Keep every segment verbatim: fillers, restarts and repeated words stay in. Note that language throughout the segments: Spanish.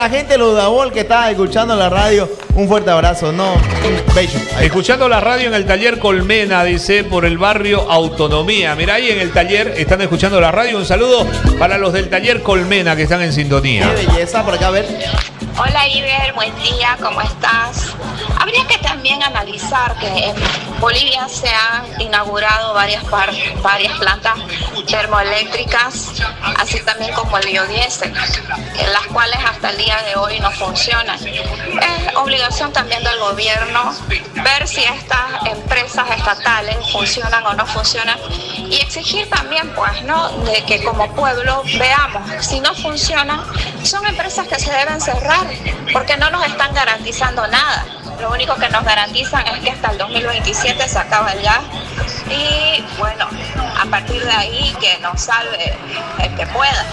La gente de Ludabol que está escuchando la radio, un fuerte abrazo, no, un beso. Escuchando la radio en el taller Colmena, dice, por el barrio Autonomía. Mirá, ahí en el taller están escuchando la radio. Un saludo para los del taller Colmena que están en sintonía. Qué belleza, por acá, a ver. Hola Iber, buen día, ¿cómo estás? Habría que también analizar que en Bolivia se han inaugurado varias, par varias plantas termoeléctricas, así también como el biodiesel, las cuales hasta el día de hoy no funcionan. Es obligación también del gobierno ver si estas empresas estatales funcionan o no funcionan y exigir también, pues, ¿no?, de que como pueblo veamos, si no funcionan, son empresas que se deben cerrar, porque no nos están garantizando nada. Lo único que nos garantizan es que hasta el dos mil veintisiete se acaba el gas y bueno, a partir de ahí que nos salve el que pueda.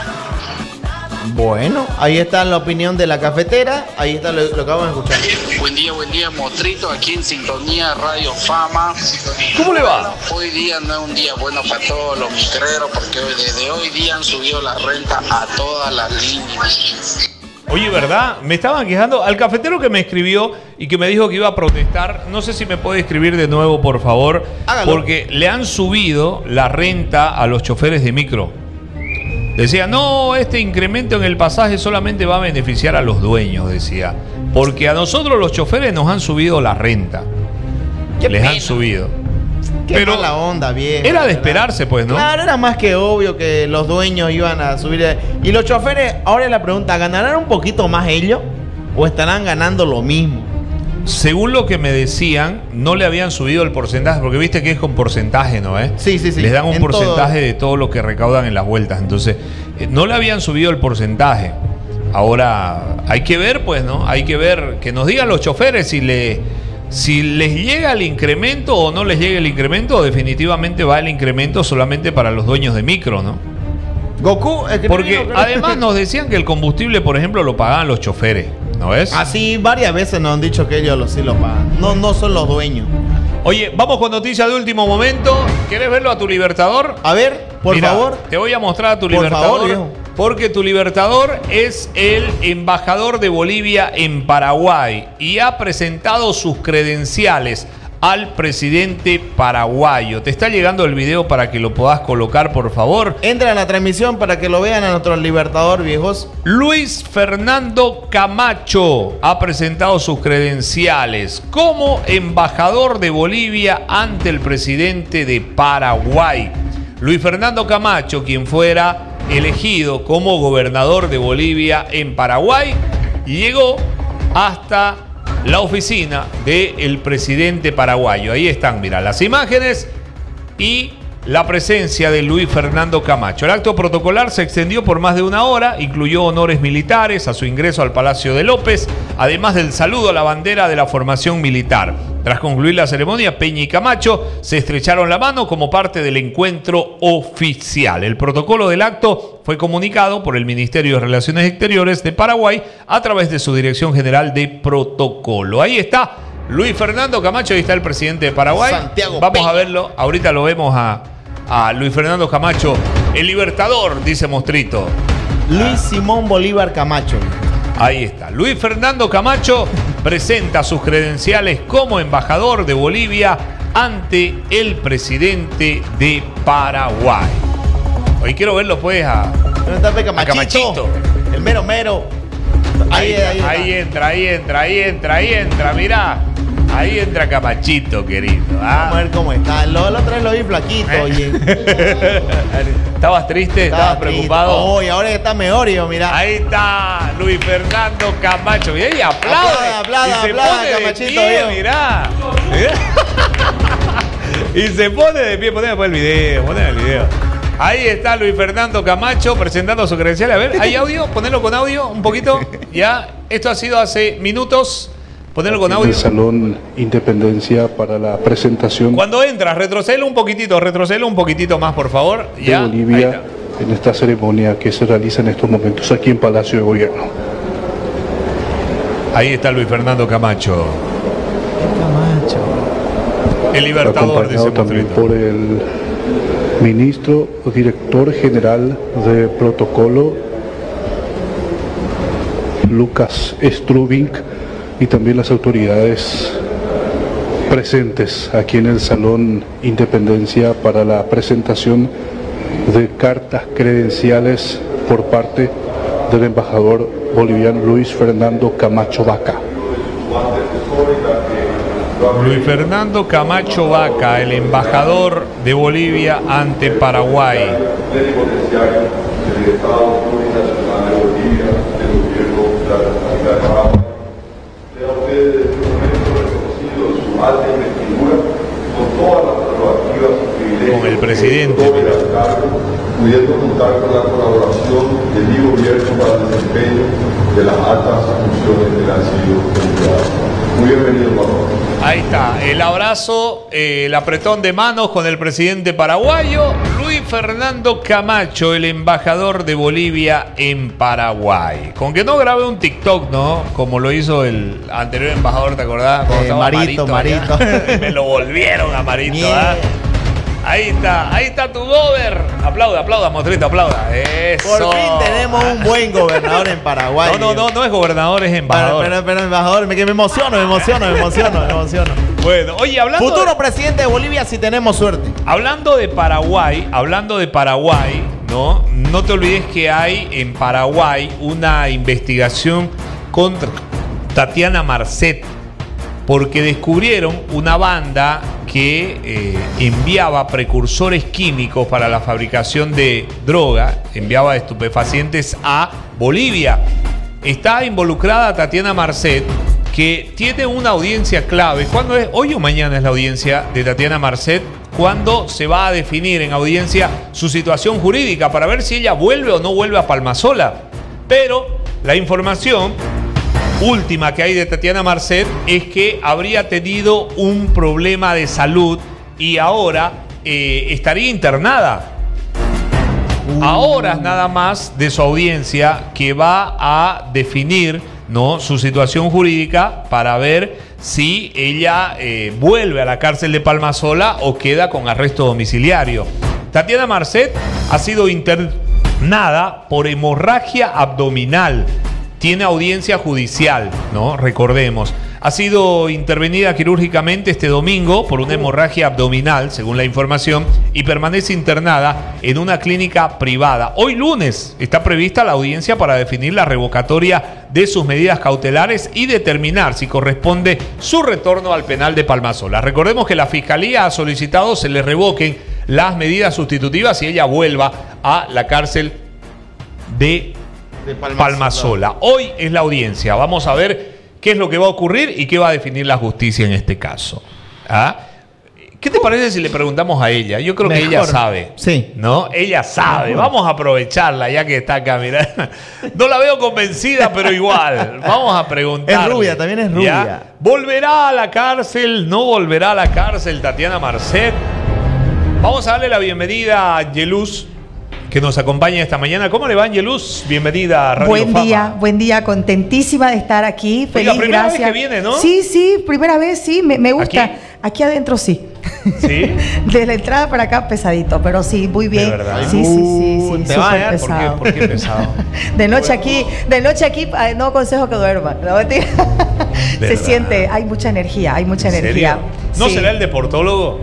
Bueno, ahí está la opinión de la cafetera, ahí está lo, lo que vamos a escuchar. Buen día, buen día, Mostrito, aquí en sintonía Radio Fama. ¿Cómo le va? Hoy día no es un día bueno para todos los micreros, porque desde hoy día han subido la renta a todas las líneas. Oye, ¿verdad? Me estaban quejando al cafetero que me escribió y que me dijo que iba a protestar. No sé si me puede escribir de nuevo, por favor. Hágalo. Porque le han subido la renta a los choferes de micro. Decía, no, este incremento en el pasaje solamente va a beneficiar a los dueños, decía. Porque a nosotros los choferes nos han subido la renta. Qué Les pena. han subido. Qué Pero mala onda, bien. Era de esperarse, pues, ¿no? Claro, era más que obvio que los dueños iban a subir. Y los choferes, ahora la pregunta, ¿ganarán un poquito más ellos o estarán ganando lo mismo? Según lo que me decían, no le habían subido el porcentaje, porque viste que es con porcentaje, ¿no? ¿Eh? Sí, sí, sí. Les dan un En porcentaje todo. de todo lo que recaudan en las vueltas. Entonces, eh, no le habían subido el porcentaje. Ahora, hay que ver, pues, ¿no? Hay que ver, que nos digan los choferes si le... Si les llega el incremento o no les llega el incremento, definitivamente va el incremento solamente para los dueños de micro, ¿no? Goku, porque además nos decían que el combustible, por ejemplo, lo pagaban los choferes, ¿no ves? Así varias veces nos han dicho que ellos lo, sí lo pagan. No, no son los dueños. Oye, vamos con noticias de último momento. ¿Querés verlo a tu Libertador? A ver, por Mira, favor. Te voy a mostrar a tu Por Libertador. favor, viejo. Porque tu Libertador es el embajador de Bolivia en Paraguay y ha presentado sus credenciales al presidente paraguayo. Te está llegando el video para que lo puedas colocar, por favor. Entra a la transmisión para que lo vean a nuestro Libertador, viejos. Luis Fernando Camacho ha presentado sus credenciales como embajador de Bolivia ante el presidente de Paraguay. Luis Fernando Camacho, quien fuera elegido como gobernador de Bolivia en Paraguay, llegó hasta la oficina del presidente paraguayo. Ahí están, mira, las imágenes y la presencia de Luis Fernando Camacho. El acto protocolar se extendió por más de una hora, incluyó honores militares a su ingreso al Palacio de López, además del saludo a la bandera de la formación militar. Tras concluir la ceremonia, Peña y Camacho se estrecharon la mano como parte del encuentro oficial. El protocolo del acto fue comunicado por el Ministerio de Relaciones Exteriores de Paraguay a través de su Dirección General de Protocolo. Ahí está Luis Fernando Camacho, ahí está el presidente de Paraguay. Santiago Vamos Peña. a verlo, ahorita lo vemos a, a Luis Fernando Camacho, el Libertador, dice Mostrito. Luis Simón Bolívar Camacho. Ahí está. Luis Fernando Camacho presenta sus credenciales como embajador de Bolivia ante el presidente de Paraguay. Hoy quiero verlo pues a, ¿Dónde está Pe Camachito? a Camachito. El mero mero. Ahí, Ahí, ahí, ahí ahí entra, ahí entra, ahí entra, ahí entra, mirá. Ahí entra Camachito, querido. ¿Ah? Vamos a ver cómo está. Lo, la otra vez lo vi flaquito, ¿Eh? oye. ¿Estabas triste? ¿Estabas Estaba preocupado? triste. Oh, y ahora está mejor, yo, mira. Ahí está Luis Fernando Camacho. Mirá, y aplaude. Aplauda, y se aplauda, pone de Camachito, pie, viejo. mirá. Mirá. Y se pone de pie. Poneme después el video, poneme el video. Ahí está Luis Fernando Camacho presentando su credencial. A ver, ¿hay audio? Ponelo con audio un poquito. Ya, esto ha sido hace minutos. Ponelo con En audio. el Salón Independencia para la presentación Cuando entras, retrocédelo un poquitito, retrocédelo un poquitito más, por favor. de Ya, ahí Bolivia está. en esta ceremonia que se realiza en estos momentos aquí en Palacio de Gobierno. Ahí está Luis Fernando Camacho. Camacho. El Libertador, dice Acompañado también Mostrito. por el ministro director general de Protocolo Lucas Strubing y también las autoridades presentes aquí en el Salón Independencia para la presentación de cartas credenciales por parte del embajador boliviano Luis Fernando Camacho Vaca. Luis Fernando Camacho Vaca, el embajador de Bolivia ante Paraguay. Con el presidente, mira. Pudiendo contar con la colaboración del mi gobierno para el desempeño de las altas funciones que le han sido confiadas. Muy bienvenido, embajador. Ahí está, el abrazo, eh, el apretón de manos con el presidente paraguayo, Luis Fernando Camacho, el embajador de Bolivia en Paraguay. Con que no grabé un TikTok, ¿no? Como lo hizo el anterior embajador, ¿te acordás? Cuando Eh, estaba Marito, Marito. Marito. Me lo volvieron a Marito, Yeah. ¿ah? Ahí está, ahí está tu gober. Aplauda, aplauda, Mostrito, aplauda. Eso. Por fin tenemos un buen gobernador en Paraguay. No, no, no, no es gobernador, es embajador. Pero, pero, pero embajador, me, que me emociono, me emociono, me emociono, me emociono. Bueno, oye, hablando Futuro de, presidente de Bolivia si tenemos suerte. hablando de Paraguay, hablando de Paraguay, ¿no? No te olvides que hay en Paraguay una investigación contra Tatiana Marcet, porque descubrieron una banda que eh, enviaba precursores químicos para la fabricación de droga, enviaba estupefacientes a Bolivia. Está involucrada Tatiana Marcet, que tiene una audiencia clave. ¿Cuándo es? ¿Hoy o mañana es la audiencia de Tatiana Marcet? ¿Cuándo se va a definir en audiencia su situación jurídica para ver si ella vuelve o no vuelve a Palmasola? Pero la información última que hay de Tatiana Marcet es que habría tenido un problema de salud y ahora eh, estaría internada. Uh. A horas nada más de su audiencia, que va a definir, ¿no?, su situación jurídica para ver si ella eh, vuelve a la cárcel de Palmasola o queda con arresto domiciliario. Tatiana Marcet ha sido internada por hemorragia abdominal. Tiene audiencia judicial, ¿no? Recordemos. Ha sido intervenida quirúrgicamente este domingo por una hemorragia abdominal, según la información, y permanece internada en una clínica privada. Hoy lunes está prevista la audiencia para definir la revocatoria de sus medidas cautelares y determinar si corresponde su retorno al penal de Palmasola. Recordemos que la Fiscalía ha solicitado se le revoquen las medidas sustitutivas y ella vuelva a la cárcel de De Palmasola. Palmasola. Hoy es la audiencia. Vamos a ver qué es lo que va a ocurrir y qué va a definir la justicia en este caso. ¿Ah? ¿Qué te parece si le preguntamos a ella? Yo creo Mejor. que ella sabe. Sí. ¿No? Ella sabe. Mejor. Vamos a aprovecharla ya que está acá. Mira. No la veo convencida, pero igual. Vamos a preguntar. Es rubia, también es rubia. ¿Ya? ¿Volverá a la cárcel? ¿No volverá a la cárcel Tatiana Marcet? Vamos a darle la bienvenida a Yeluz, que nos acompaña esta mañana. ¿Cómo le va, Angeluz? Bienvenida a Radio Buen Fama. día, buen día, contentísima de estar aquí. Feliz, la primera gracias. vez que viene, ¿no? Sí, sí, primera vez, sí, me, me gusta. ¿Aquí? Aquí adentro sí. ¿Sí? De la entrada para acá pesadito, pero sí, muy bien. ¿De verdad? Sí, sí, sí, sí. ¿Te va a dar? Pesado. ¿Por qué, ¿Por qué pesado? De noche aquí, de noche aquí, no aconsejo que duerma. No, mentira. Se ¿verdad? Siente, hay mucha energía, hay mucha ¿En energía. serio? ¿No Sí. será el deportólogo?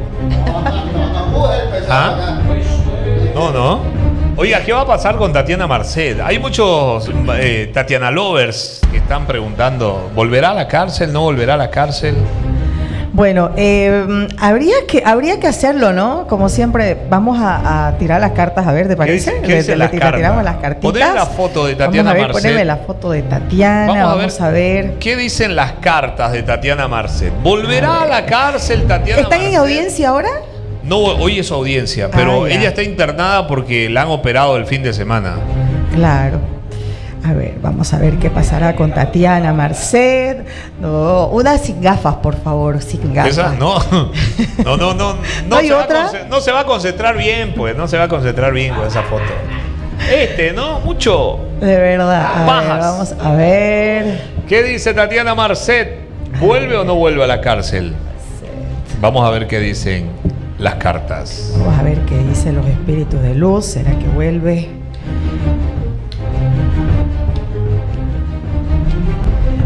¿Ah? No, no. Oiga, ¿qué va a pasar con Tatiana Marcet? Hay muchos eh, Tatiana lovers que están preguntando, ¿volverá a la cárcel? ¿No volverá a la cárcel? Bueno, eh, habría que habría que hacerlo, ¿no? Como siempre, vamos a, a tirar las cartas, a ver, ¿te parece? ¿Qué dice- qué dice Le- la le tira- carta? Tiramos las cartitas. Poneme la foto de Tatiana vamos a ver, Marcet. Poneme la foto de Tatiana, vamos, a, ver. ¿Qué dicen las cartas de Tatiana Marcet? ¿Volverá a la cárcel Tatiana ¿Están en Marcet? audiencia ahora? No, hoy es audiencia, pero Ah, ya. ella está internada porque la han operado el fin de semana. Claro. A ver, vamos a ver qué pasará con Tatiana Marcet. No, una sin gafas, por favor, sin gafas. ¿Esa? No, no, no, no. No, ¿No hay se va a otra? conce- no se va a concentrar bien, pues. No se va a concentrar bien con esa foto. Este, ¿no? Mucho. De verdad. A ver, Pajas. vamos a ver. ¿Qué dice Tatiana Marcet? ¿Vuelve o no vuelve a la cárcel? Vamos a ver qué dicen las cartas. Vamos a ver qué dicen los espíritus de luz. ¿Será que vuelve?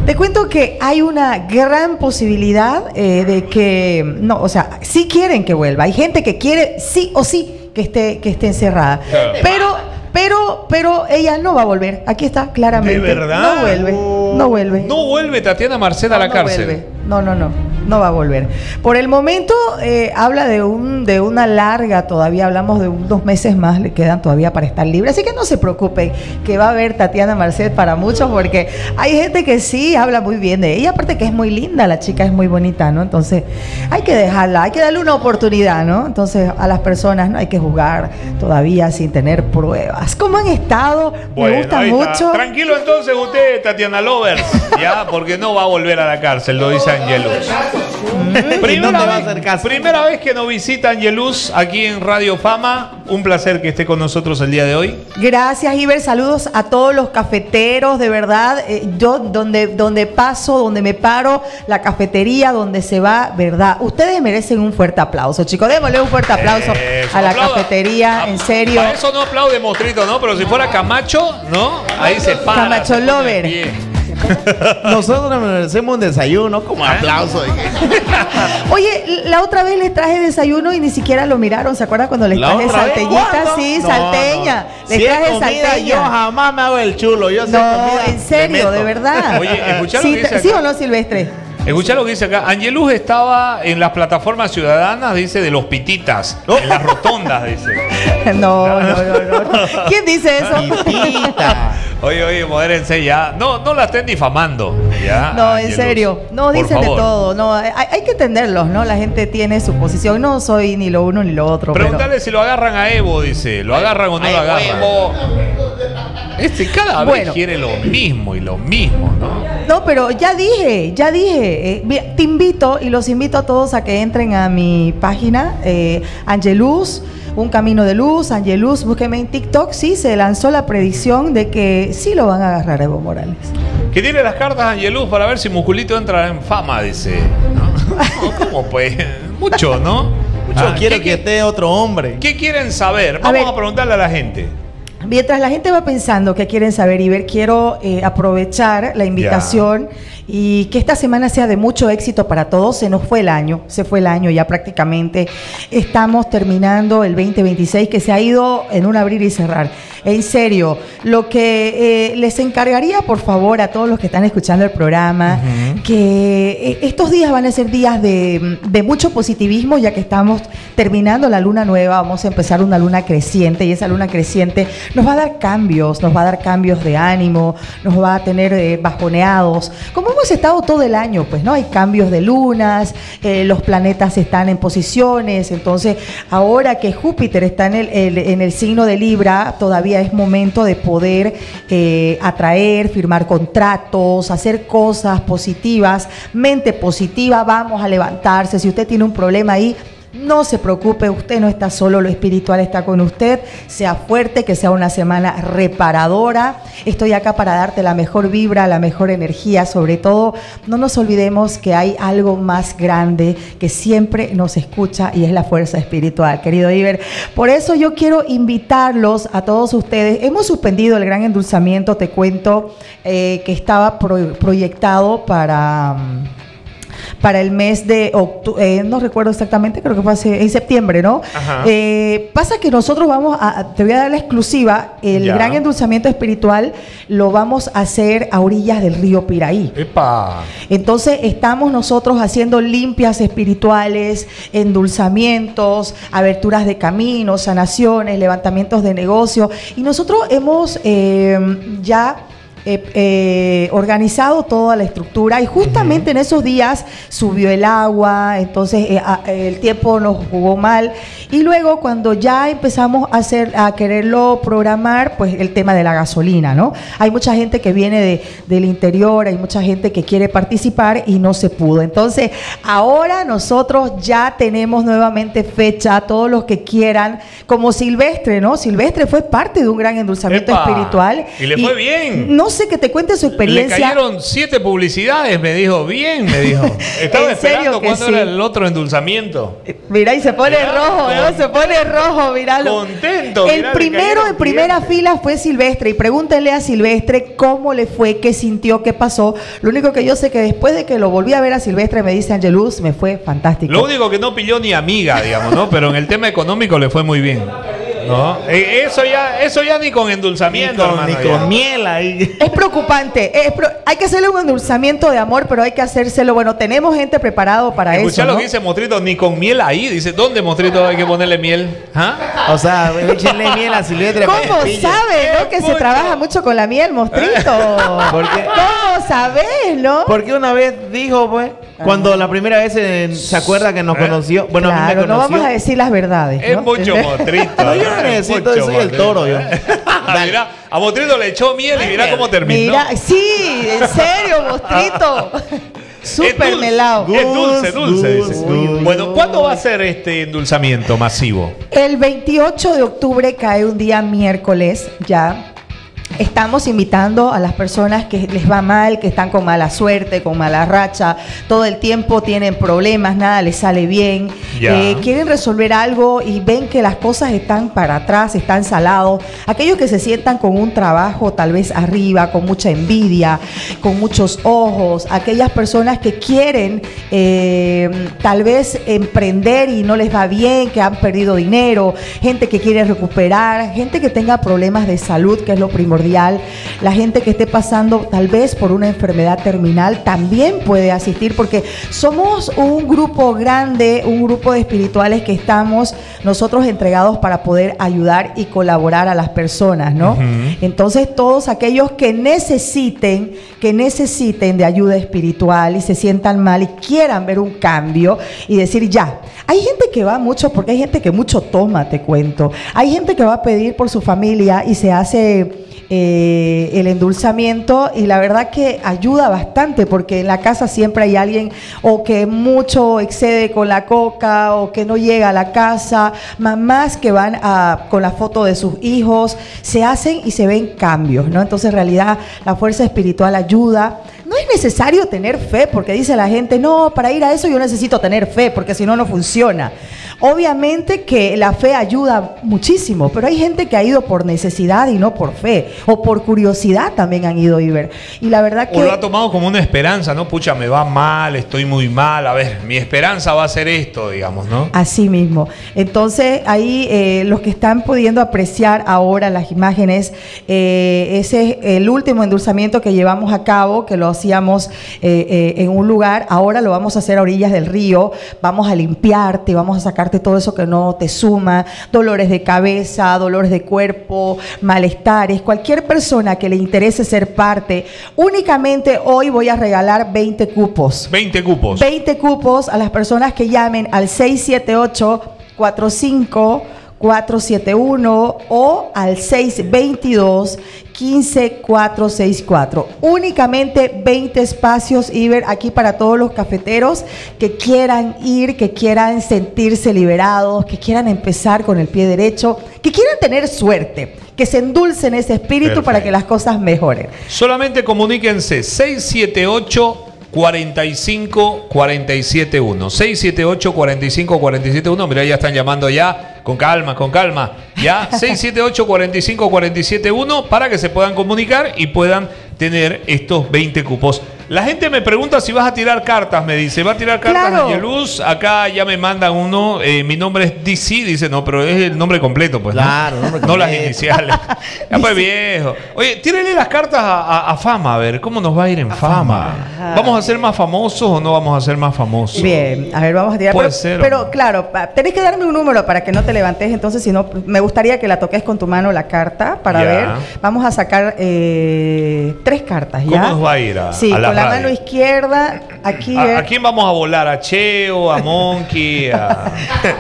Te cuento que hay una gran posibilidad eh, de que, no, o sea, sí quieren que vuelva. Hay gente que quiere sí o sí que esté, que esté encerrada. Claro. Pero, pero, pero ella no va a volver. Aquí está, claramente. ¿De verdad? No vuelve, no vuelve. No vuelve Tatiana Marcet a la no cárcel. Vuelve. No, no, no. No va a volver. Por el momento eh, habla de un de una larga, todavía hablamos de unos meses más, le quedan todavía para estar libre. Así que no se preocupen, que va a haber Tatiana Marcet para muchos, porque hay gente que sí habla muy bien de ella, aparte que es muy linda, la chica es muy bonita, ¿no? Entonces hay que dejarla, hay que darle una oportunidad, ¿no? Entonces a las personas no hay que juzgar todavía sin tener pruebas. ¿Cómo han estado? Bueno, Me gusta ahí está. mucho. Tranquilo entonces usted, Tatiana Lovers, ya, porque no va a volver a la cárcel, lo dice Angelus. Primera, dónde va a vez, hacer caso? primera vez que nos visita Angelus aquí en Radio Fama. Un placer que esté con nosotros el día de hoy. Gracias, Iber. Saludos a todos los cafeteros, de verdad. Eh, yo, donde, donde paso, donde me paro, la cafetería, donde se va, verdad. Ustedes merecen un fuerte aplauso, chicos. Démosle un fuerte aplauso Eso, a la aplauda. cafetería, en serio. Para eso no aplaude Mostrito, ¿no? Pero si fuera Camacho, ¿no? Ahí se para. Camacho se pone de Lover. pie. Nosotros nos merecemos un desayuno como aplauso. Oye, la otra vez les traje desayuno y ni siquiera lo miraron. ¿Se acuerdan cuando les ¿La traje otra vez? salteñita? ¿Cuándo? Sí, No, salteña. no. Les Si es traje comida, salteña. yo jamás me hago el chulo. Yo sé No, comida, en me serio, meto. de verdad. Oye, escuchá lo Sí, que dice te- ¿Sí acá. o no, Silvestre? Escuchá lo que dice acá. Angelus estaba en las plataformas ciudadanas, dice, de los pititas. En las rotondas, dice. No, no, no, no, no. ¿Quién dice eso? Pitita. Oye, oye, modérense ya. No, no la estén difamando. Ya, No, en Angelus. serio. No, Por dicen de favor. todo. No, hay, hay que entenderlos, ¿no? La gente tiene su posición. No soy ni lo uno ni lo otro. Pregúntale pero... si lo agarran a Evo, dice. ¿Lo agarran o no Ay, lo agarran? huevo. Este cada Bueno. vez quiere lo mismo y lo mismo, ¿no? No, pero ya dije, ya dije. Eh, mira, te invito y los invito a todos a que entren a mi página, eh, Angelus, Un Camino de Luz, Angelus, búsqueme en TikTok. Sí, se lanzó la predicción de que sí lo van a agarrar a Evo Morales. Que tiene las cartas Angelus para ver si Musculito entra en fama, dice. ¿No? No, ¿cómo pues? Mucho, ¿no? Yo Ah, quiero ¿qué- que esté otro hombre. ¿Qué quieren saber? A Vamos ver. a preguntarle a la gente. Mientras la gente va pensando qué quieren saber y ver, quiero eh, aprovechar la invitación y que esta semana sea de mucho éxito para todos. Se nos fue el año, se fue el año ya prácticamente. Estamos terminando el veinte veintiséis, que se ha ido en un abrir y cerrar. En serio, lo que eh, les encargaría, por favor, a todos los que están escuchando el programa, uh-huh. que eh, estos días van a ser días de, de mucho positivismo, ya que estamos terminando la luna nueva, vamos a empezar una luna creciente, y esa luna creciente nos va a dar cambios, nos va a dar cambios de ánimo, nos va a tener eh, bajoneados, como hemos estado todo el año, pues, ¿no? Hay cambios de lunas, eh, los planetas están en posiciones, entonces ahora que Júpiter está en el, el, en el signo de Libra, todavía es momento de poder eh, atraer, firmar contratos, hacer cosas positivas, mente positiva, vamos a levantarse. Si usted tiene un problema ahí, no se preocupe, usted no está solo, lo espiritual está con usted. Sea fuerte, que sea una semana reparadora. Estoy acá para darte la mejor vibra, la mejor energía. Sobre todo, no nos olvidemos que hay algo más grande que siempre nos escucha y es la fuerza espiritual, querido Iber. Por eso yo quiero invitarlos a todos ustedes. Hemos suspendido el gran endulzamiento, te cuento, eh, que estaba pro- proyectado para... para el mes de octubre, eh, no recuerdo exactamente, creo que fue hace, en septiembre, ¿no? Eh, pasa que nosotros vamos a, te voy a dar la exclusiva, el Ya. gran endulzamiento espiritual lo vamos a hacer a orillas del río Piraí. ¡Epa! Entonces estamos nosotros haciendo limpias espirituales, endulzamientos, aberturas de caminos, sanaciones, levantamientos de negocio, y nosotros hemos eh, ya... Eh, eh, organizado toda la estructura y justamente uh-huh. en esos días subió el agua, entonces eh, a, el tiempo nos jugó mal y luego cuando ya empezamos a hacer a quererlo programar, pues el tema de la gasolina, ¿no? Hay mucha gente que viene de, del interior, hay mucha gente que quiere participar y no se pudo. Entonces ahora nosotros ya tenemos nuevamente fecha, todos los que quieran, como Silvestre, ¿no? Silvestre fue parte de un gran endulzamiento ¡Epa! espiritual y le fue bien. No sé, que te cuente su experiencia. Le cayeron siete publicidades, me dijo. Bien, me dijo. Estaba esperando cuándo sí. era el otro endulzamiento. Mirá, y se pone mirá, rojo, ¿no? Se pone rojo, miralo. Contento. El mirá, primero en primera dientes. fila fue Silvestre. Y pregúntenle a Silvestre cómo le fue, qué sintió, qué pasó. Lo único que yo sé que después de que lo volví a ver a Silvestre, me dice Angelus, me fue fantástico. Lo único que no pilló ni amiga, digamos, ¿no? Pero en el tema económico le fue muy bien. No, eso ya, eso ya ni con endulzamiento, ni con, hermano, ni con miel ahí. Es preocupante. Es pro, hay que hacerle un endulzamiento de amor, pero hay que hacérselo. Bueno, tenemos gente preparado para Escuchá eso. Escuchá lo ¿no? que dice Mostrito, ni con miel ahí. Dice, ¿dónde, Mostrito, hay que ponerle miel? ¿Ah? O sea, échenle miel a Silvestre. ¿Cómo sabe, no? Que mucho. se trabaja mucho con la miel, Mostrito. Porque, ¿Cómo sabes, no? Porque una vez dijo, pues, cuando la primera vez se, se acuerda que nos conoció. Bueno, claro, a mí me conoció. No vamos a decir las verdades. Es ¿no? mucho Mostrito. No, yo no necesito, soy el toro, yo. Mira, a Mostrito le echó miel y mira cómo terminó. Mira, sí, en serio, Mostrito. Súper melado. Es dulce, dulce, dice. Bueno, ¿cuándo va a ser este endulzamiento masivo? El veintiocho de octubre cae un día miércoles ya. Estamos invitando a las personas que les va mal, que están con mala suerte, con mala racha, todo el tiempo tienen problemas, nada les sale bien, eh, quieren resolver algo y ven que las cosas están para atrás, están salados. Aquellos que se sientan con un trabajo tal vez arriba, con mucha envidia, con muchos ojos, aquellas personas que quieren eh, tal vez emprender y no les va bien, que han perdido dinero, gente que quiere recuperar, gente que tenga problemas de salud, que es lo primordial. La gente que esté pasando tal vez por una enfermedad terminal también puede asistir, porque somos un grupo grande, un grupo de espirituales que estamos nosotros entregados para poder ayudar y colaborar a las personas, ¿no? Uh-huh. Entonces todos aquellos que necesiten, que necesiten de ayuda espiritual y se sientan mal y quieran ver un cambio y decir ya, hay gente que va mucho, porque hay gente que mucho toma, te cuento, hay gente que va a pedir por su familia y se hace Eh, el endulzamiento, y la verdad que ayuda bastante, porque en la casa siempre hay alguien o que mucho excede con la coca o que no llega a la casa, mamás que van a, con la foto de sus hijos, se hacen y se ven cambios, ¿no? Entonces en realidad la fuerza espiritual ayuda. No es necesario tener fe, porque dice la gente, no, para ir a eso yo necesito tener fe, porque si no, no funciona. Obviamente que la fe ayuda muchísimo, pero hay gente que ha ido por necesidad y no por fe, o por curiosidad también han ido a ver. Y la verdad que... O lo ha tomado como una esperanza, ¿no? Pucha, me va mal, estoy muy mal, a ver, mi esperanza va a ser esto, digamos, ¿no? Así mismo. Entonces, ahí eh, los que están pudiendo apreciar ahora las imágenes, eh, ese es el último endulzamiento que llevamos a cabo, que lo hacíamos eh, eh, en un lugar, ahora lo vamos a hacer a orillas del río, vamos a limpiarte, vamos a sacarte todo eso que no te suma, dolores de cabeza, dolores de cuerpo, malestares, cualquier persona que le interese ser parte. Únicamente hoy voy a regalar veinte cupos. veinte cupos. veinte cupos a las personas que llamen al seis siete ocho, cuatro cinco cuatro siete uno o al seis dos dos, uno cinco cuatro seis cuatro. Únicamente veinte espacios, Iber, aquí para todos los cafeteros que quieran ir, que quieran sentirse liberados, que quieran empezar con el pie derecho, que quieran tener suerte, que se endulcen ese espíritu. Perfecto. Para que las cosas mejoren. Solamente comuníquense seis siete ocho, cuatro cinco, cuatro siete uno. seis siete ocho, cuatro cinco, cuatro siete uno. Mira, ya están llamando ya. Con calma, con calma. Ya, seis siete ocho, cuatro cinco, cuatro siete uno para que se puedan comunicar y puedan tener estos veinte cupos. La gente me pregunta si vas a tirar cartas, me dice. ¿Va a tirar cartas, claro. Angelus? Acá ya me mandan uno. Eh, mi nombre es D C, dice. No, pero es el nombre completo, pues. Claro, no, nombre no las iniciales. Ya pues viejo. Oye, tírale las cartas a, a, a Fama, a ver, ¿cómo nos va a ir en a Fama? Fama. ¿Vamos a ser más famosos o no vamos a ser más famosos? Bien, a ver, vamos a tirar. Puede pero, ser. Pero no. Claro, tenés que darme un número para que no te levantes. Entonces, si no, me gustaría que la toques con tu mano la carta para ya. ver. Vamos a sacar eh, tres cartas, ¿ya? ¿Cómo nos va a ir a, sí, a la con la radio? Mano izquierda, aquí. ¿A, ¿A quién vamos a volar? ¿A Cheo? ¿A Monkey? A...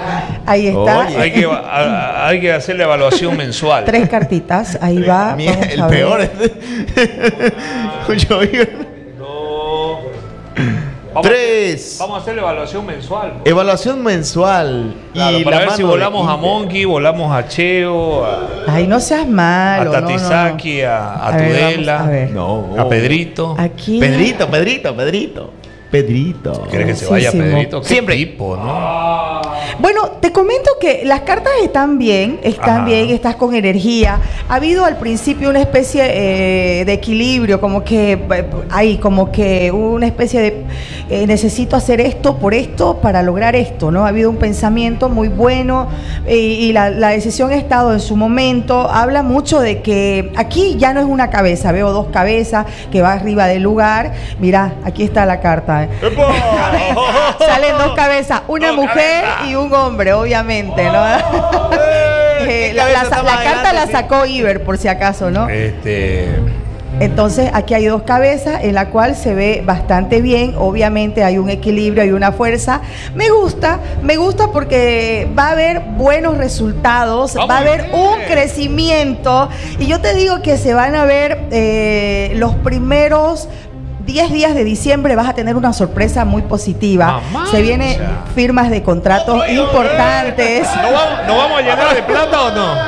Ahí está. Oye, hay, que, a, hay que hacer la evaluación mensual. Tres cartitas, ahí va. Mira, el peor es... No. Vamos Tres. A hacer, vamos a hacer la evaluación mensual. Pues. Evaluación mensual. Claro, y para la ver si mano de volamos a Inter. Monkey, volamos a Cheo, a, Ay, no seas malo. a no, no, no. Tatisaki, a, a, A ver, Tudela, vamos a ver. No. a Pedrito. Aquí. Pedrito, Pedrito, Pedrito. Pedrito. ¿Quieres que se vaya Muchísimo. Pedrito? ¿Qué Siempre. tipo, ¿no? Bueno, te comento que las cartas están bien, están Ajá. bien, estás con energía. Ha habido al principio una especie eh, de equilibrio, como que eh, hay como que una especie de eh, necesito hacer esto por esto para lograr esto, ¿no? Ha habido un pensamiento muy bueno eh, y la, la decisión ha estado en su momento. Habla mucho de que aquí ya no es una cabeza, veo dos cabezas que va arriba del lugar. Mira, aquí está la carta. ¿eh? Salen dos cabezas, una Dos mujer cabezas. y un hombre, obviamente, ¿no? Eh, ¿Qué la, cabeza la- está la más carta grande, la sí? sacó Iber, por si acaso, ¿no? Este. Entonces, aquí hay dos cabezas en la cual se ve bastante bien. Obviamente hay un equilibrio, hay una fuerza. Me gusta, me gusta porque va a haber buenos resultados, Ah, va a muy haber bien. un crecimiento. Y yo te digo que se van a ver eh, los primeros diez días de diciembre, vas a tener una sorpresa muy positiva. Mamá. Se vienen firmas de contratos importantes. ¿No vamos, ¿No vamos a llenar de plata o no?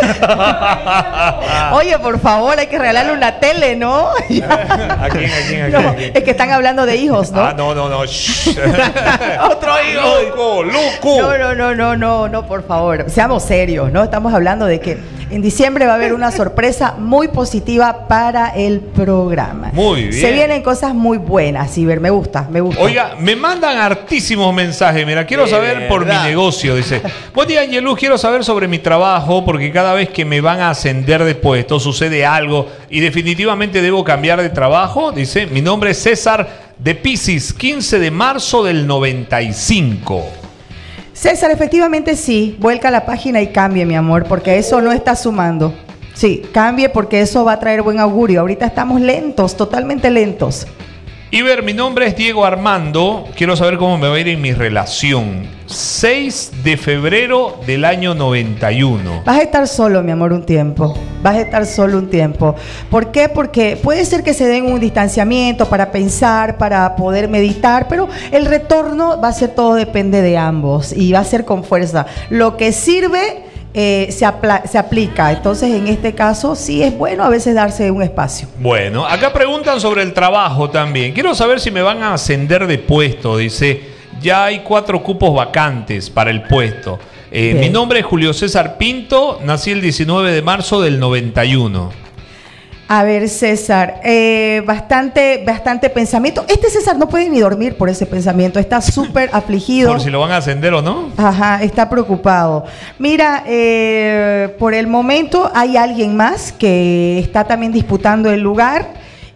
Oye, por favor, hay que regalarle una tele, ¿no? ¿A quién, a quién, a quién? No, a quién? es que están hablando de hijos, ¿no? Ah, no, no, no. Shh. Otro hijo. Loco, loco. No, no, no, no, no, no, por favor. Seamos serios, ¿no? Estamos hablando de que en diciembre va a haber una sorpresa muy positiva para el programa. Muy bien. Se vienen cosas muy buenas, Iber, me gusta, me gusta. Oiga, me mandan hartísimos mensajes. Mira, quiero De saber por mi verdad. negocio. Dice: buen día, Angelus. Quiero saber sobre mi trabajo porque cada vez que me van a ascender de puesto sucede algo y definitivamente debo cambiar de trabajo. Dice: mi nombre es César de Piscis, quince de marzo del noventa y cinco. César, efectivamente sí, vuelca a la página y cambie, mi amor, porque eso no está sumando. Sí, cambie porque eso va a traer buen augurio. Ahorita estamos lentos, totalmente lentos. Iber, mi nombre es Diego Armando. Quiero saber cómo me va a ir en mi relación. seis de febrero del año noventa y uno. Vas a estar solo, mi amor, un tiempo. Vas a estar solo un tiempo. ¿Por qué? Porque puede ser que se den un distanciamiento para pensar, para poder meditar, pero el retorno va a ser todo depende de ambos y va a ser con fuerza. Lo que sirve eh, se, apla- se aplica. Entonces, en este caso, sí es bueno a veces darse un espacio. Bueno, acá preguntan sobre el trabajo también. Quiero saber si me van a ascender de puesto. Dice: ya hay cuatro cupos vacantes para el puesto. Eh, Bien. mi nombre es Julio César Pinto. Nací el diecinueve de marzo del noventa y uno. A ver, César, eh, bastante, bastante pensamiento. Este César no puede ni dormir por ese pensamiento. Está súper afligido. Por si lo van a ascender o no. Ajá, está preocupado. Mira, eh, por el momento hay alguien más que está también disputando el lugar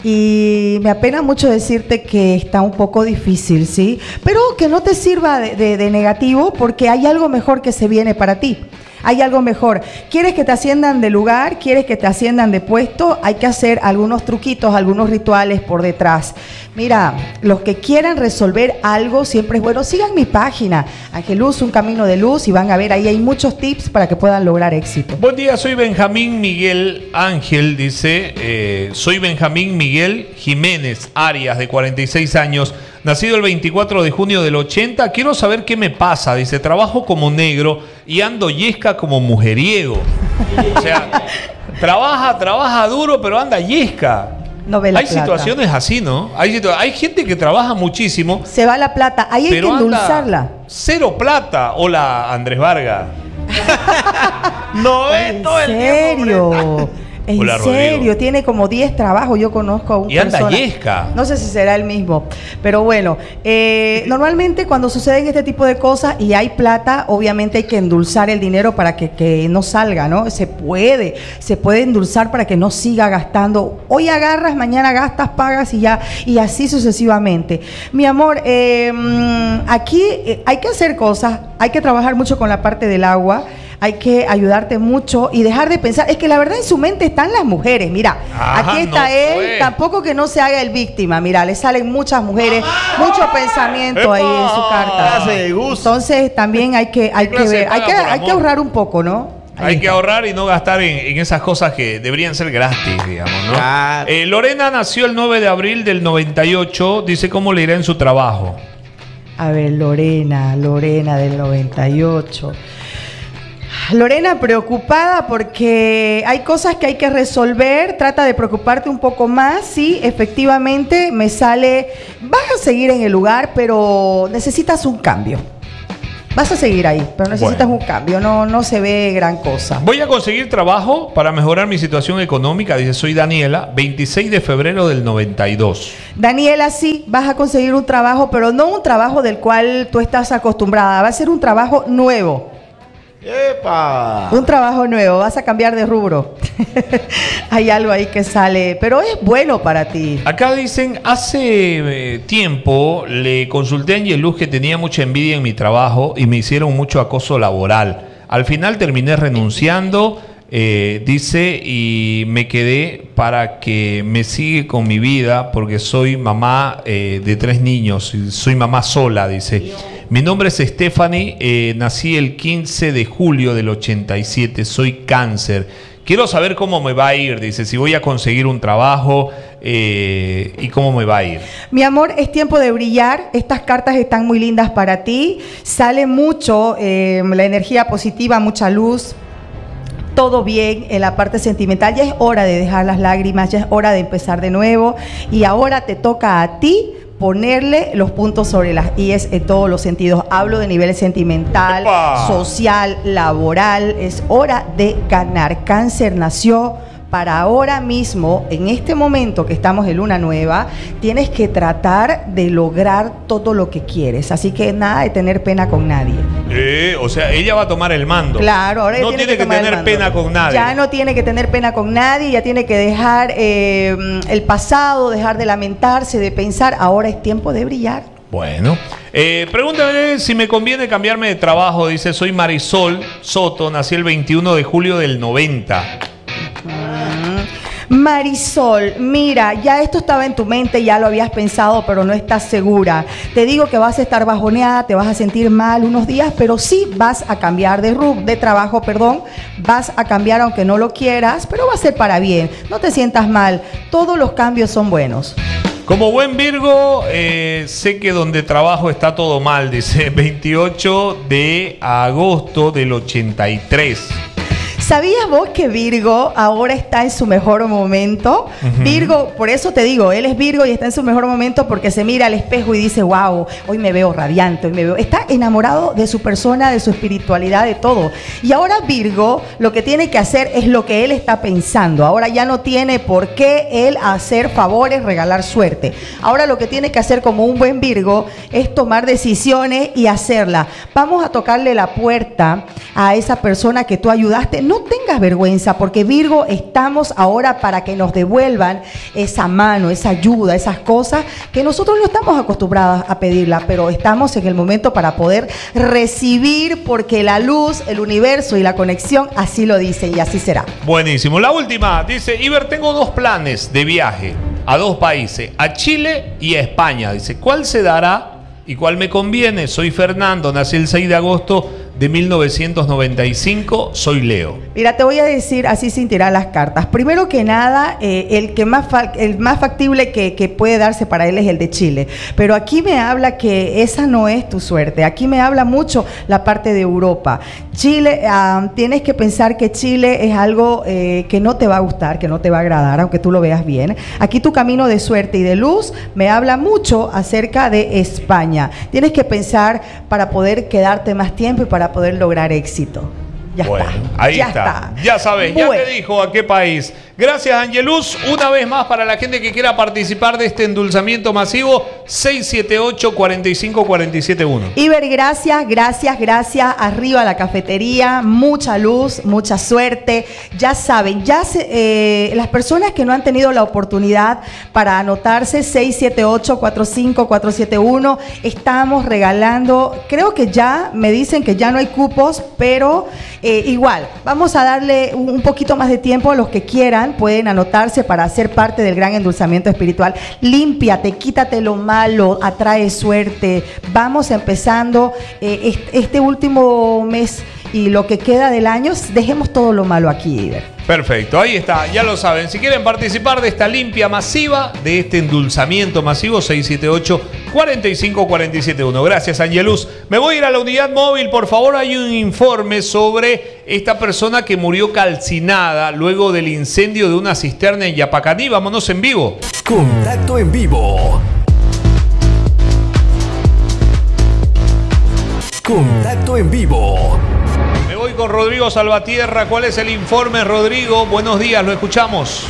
y me apena mucho decirte que está un poco difícil, ¿sí? Pero que no te sirva de, de- de negativo porque hay algo mejor que se viene para ti. Hay algo mejor. ¿Quieres que te asciendan de lugar? ¿Quieres que te asciendan de puesto? Hay que hacer algunos truquitos, algunos rituales por detrás. Mira, los que quieran resolver algo, siempre es bueno. Sigan mi página, Angelus, un camino de luz, y van a ver, ahí hay muchos tips para que puedan lograr éxito. Buen día, soy Benjamín Miguel Ángel, dice, eh, soy Benjamín Miguel Jiménez Arias, de cuarenta y seis años, nacido el veinticuatro de junio del ochenta, quiero saber qué me pasa, dice, trabajo como negro y ando yesca como mujeriego. O sea, trabaja, trabaja duro, pero anda yesca. No ve la Hay plata. situaciones así, ¿no? Hay, situa- hay gente que trabaja muchísimo, Se va la plata, ahí hay que pero anda endulzarla. cero plata. Hola, Andrés Vargas. No ¿En es todo el tiempo. serio? En Hola, serio, Rodrigo. tiene como diez trabajos, yo conozco a un Y anda persona. yesca. No sé si será el mismo, pero bueno, eh, normalmente cuando suceden este tipo de cosas y hay plata, obviamente hay que endulzar el dinero para que, que no salga, ¿no? Se puede, se puede endulzar para que no siga gastando. Hoy agarras, mañana gastas, pagas y ya, y así sucesivamente. Mi amor, eh, mm, aquí eh, hay que hacer cosas, hay que trabajar mucho con la parte del agua. Hay que ayudarte mucho y dejar de pensar. Es que la verdad en su mente están las mujeres. Mira, Ajá, aquí está no él. fue. Tampoco que no se haga el víctima. Mira, le salen muchas mujeres, mucho pensamiento ahí en su carta. Clase de gusto. Entonces también hay que, hay ¿Qué que clase ver, paga hay que, por hay que amor? ahorrar un poco, ¿no? Ahí Hay está. que ahorrar y no gastar en, en esas cosas que deberían ser gratis, digamos, ¿no? Claro. Eh, Lorena nació el nueve de abril del noventa y ocho. Dice cómo le irá en su trabajo. A ver, Lorena, Lorena del noventa y ocho. Lorena preocupada porque hay cosas que hay que resolver, trata de preocuparte un poco más, sí, efectivamente me sale, vas a seguir en el lugar, pero necesitas un cambio. Vas a seguir ahí, pero necesitas Bueno. un cambio, no, no se ve gran cosa. Voy a conseguir trabajo para mejorar mi situación económica. Dice, soy Daniela, veintiséis de febrero del noventa y dos. Daniela, sí, vas a conseguir un trabajo, pero no un trabajo del cual tú estás acostumbrada, va a ser un trabajo nuevo. ¡Epa! Un trabajo nuevo, vas a cambiar de rubro. Hay algo ahí que sale, pero es bueno para ti. Acá dicen, hace eh, tiempo le consulté a Angeluz que tenía mucha envidia en mi trabajo y me hicieron mucho acoso laboral. Al final terminé renunciando, eh, dice, y me quedé para que me siga con mi vida porque soy mamá eh, de tres niños, y soy mamá sola, dice. Mi nombre es Stephanie, eh, nací el quince de julio del ochenta y siete, soy cáncer. Quiero saber cómo me va a ir, dice, si voy a conseguir un trabajo eh, y cómo me va a ir. Mi amor, es tiempo de brillar. Estas cartas están muy lindas para ti. Sale mucho eh, la energía positiva, mucha luz. Todo bien en la parte sentimental. Ya es hora de dejar las lágrimas, ya es hora de empezar de nuevo. Y ahora te toca a ti ponerle los puntos sobre las íes en todos los sentidos. Hablo de nivel sentimental, ¡Epa! social, laboral. Es hora de ganar. Cáncer nació para ahora mismo, en este momento que estamos en luna nueva, tienes que tratar de lograr todo lo que quieres. Así que nada de tener pena con nadie. Eh, o sea, ella va a tomar el mando. Claro, ahora ya no tiene que tomar el tener mando. pena con nadie. Ya no tiene que tener pena con nadie, ya tiene que dejar eh, el pasado, dejar de lamentarse, de pensar. Ahora es tiempo de brillar. Bueno, eh, pregúntame si me conviene cambiarme de trabajo. Dice, soy Marisol Soto, nací el veintiuno de julio del noventa. Marisol, mira, ya esto estaba en tu mente, ya lo habías pensado, pero no estás segura. Te digo que vas a estar bajoneada, te vas a sentir mal unos días, pero sí vas a cambiar de rub, de trabajo, perdón. Vas a cambiar aunque no lo quieras, pero va a ser para bien. No te sientas mal, todos los cambios son buenos. Como buen Virgo, eh, sé que donde trabajo está todo mal, dice, veintiocho de agosto del ochenta y tres. ¿Sabías vos que Virgo ahora está en su mejor momento? Uh-huh. Virgo, por eso te digo, él es Virgo y está en su mejor momento porque se mira al espejo y dice, wow, hoy me veo radiante, hoy me veo... Está enamorado de su persona, de su espiritualidad, de todo. Y ahora Virgo lo que tiene que hacer es lo que él está pensando. Ahora ya no tiene por qué él hacer favores, regalar suerte. Ahora lo que tiene que hacer como un buen Virgo es tomar decisiones y hacerla. Vamos a tocarle la puerta a esa persona que tú ayudaste. No tengas vergüenza, porque Virgo estamos ahora para que nos devuelvan esa mano, esa ayuda, esas cosas que nosotros no estamos acostumbrados a pedirla, pero estamos en el momento para poder recibir, porque la luz, el universo y la conexión así lo dicen y así será. Buenísimo. La última, dice, Iber, tengo dos planes de viaje a dos países, a Chile y a España. Dice, ¿cuál se dará y cuál me conviene? Soy Fernando, nací el seis de agosto de mil novecientos noventa y cinco, soy Leo. Mira, te voy a decir así sin tirar las cartas. Primero que nada, eh, el que más fa- el más factible que, que puede darse para él es el de Chile. Pero aquí me habla que esa no es tu suerte. Aquí me habla mucho la parte de Europa. Chile, uh, tienes que pensar que Chile es algo eh, que no te va a gustar, que no te va a agradar, aunque tú lo veas bien. Aquí tu camino de suerte y de luz me habla mucho acerca de España. Tienes que pensar para poder quedarte más tiempo y para poder lograr éxito. Ya bueno, está. ahí ya está. está. Ya sabes, Bueno. ya te dijo a qué país. Gracias, Angeluz. Una vez más, para la gente que quiera participar de este endulzamiento masivo, seis siete ocho, cuatro cinco, cuatro siete uno. Iber, gracias, gracias, gracias. Arriba la cafetería, mucha luz, mucha suerte. Ya saben, ya se, eh, las personas que no han tenido la oportunidad para anotarse, seis siete ocho, cuatro cinco, cuatro siete uno, estamos regalando, creo que ya me dicen que ya no hay cupos, pero eh, igual, vamos a darle un, un poquito más de tiempo a los que quieran. Pueden anotarse para ser parte del gran endulzamiento espiritual. Límpiate, quítate lo malo, atrae suerte. Vamos empezando eh, este último mes y lo que queda del año, dejemos todo lo malo aquí, Iber. Perfecto, ahí está, ya lo saben. Si quieren participar de esta limpia masiva, de este endulzamiento masivo, seis siete ocho, cuatro cinco cuatro siete uno. Gracias, Angelus. Me voy a ir a la unidad móvil, por favor. Hay un informe sobre esta persona que murió calcinada luego del incendio de una cisterna en Yapacaní. Vámonos en vivo. Contacto en vivo. Contacto en vivo. Me voy con Rodrigo Salvatierra. ¿Cuál es el informe, Rodrigo? Buenos días, lo escuchamos.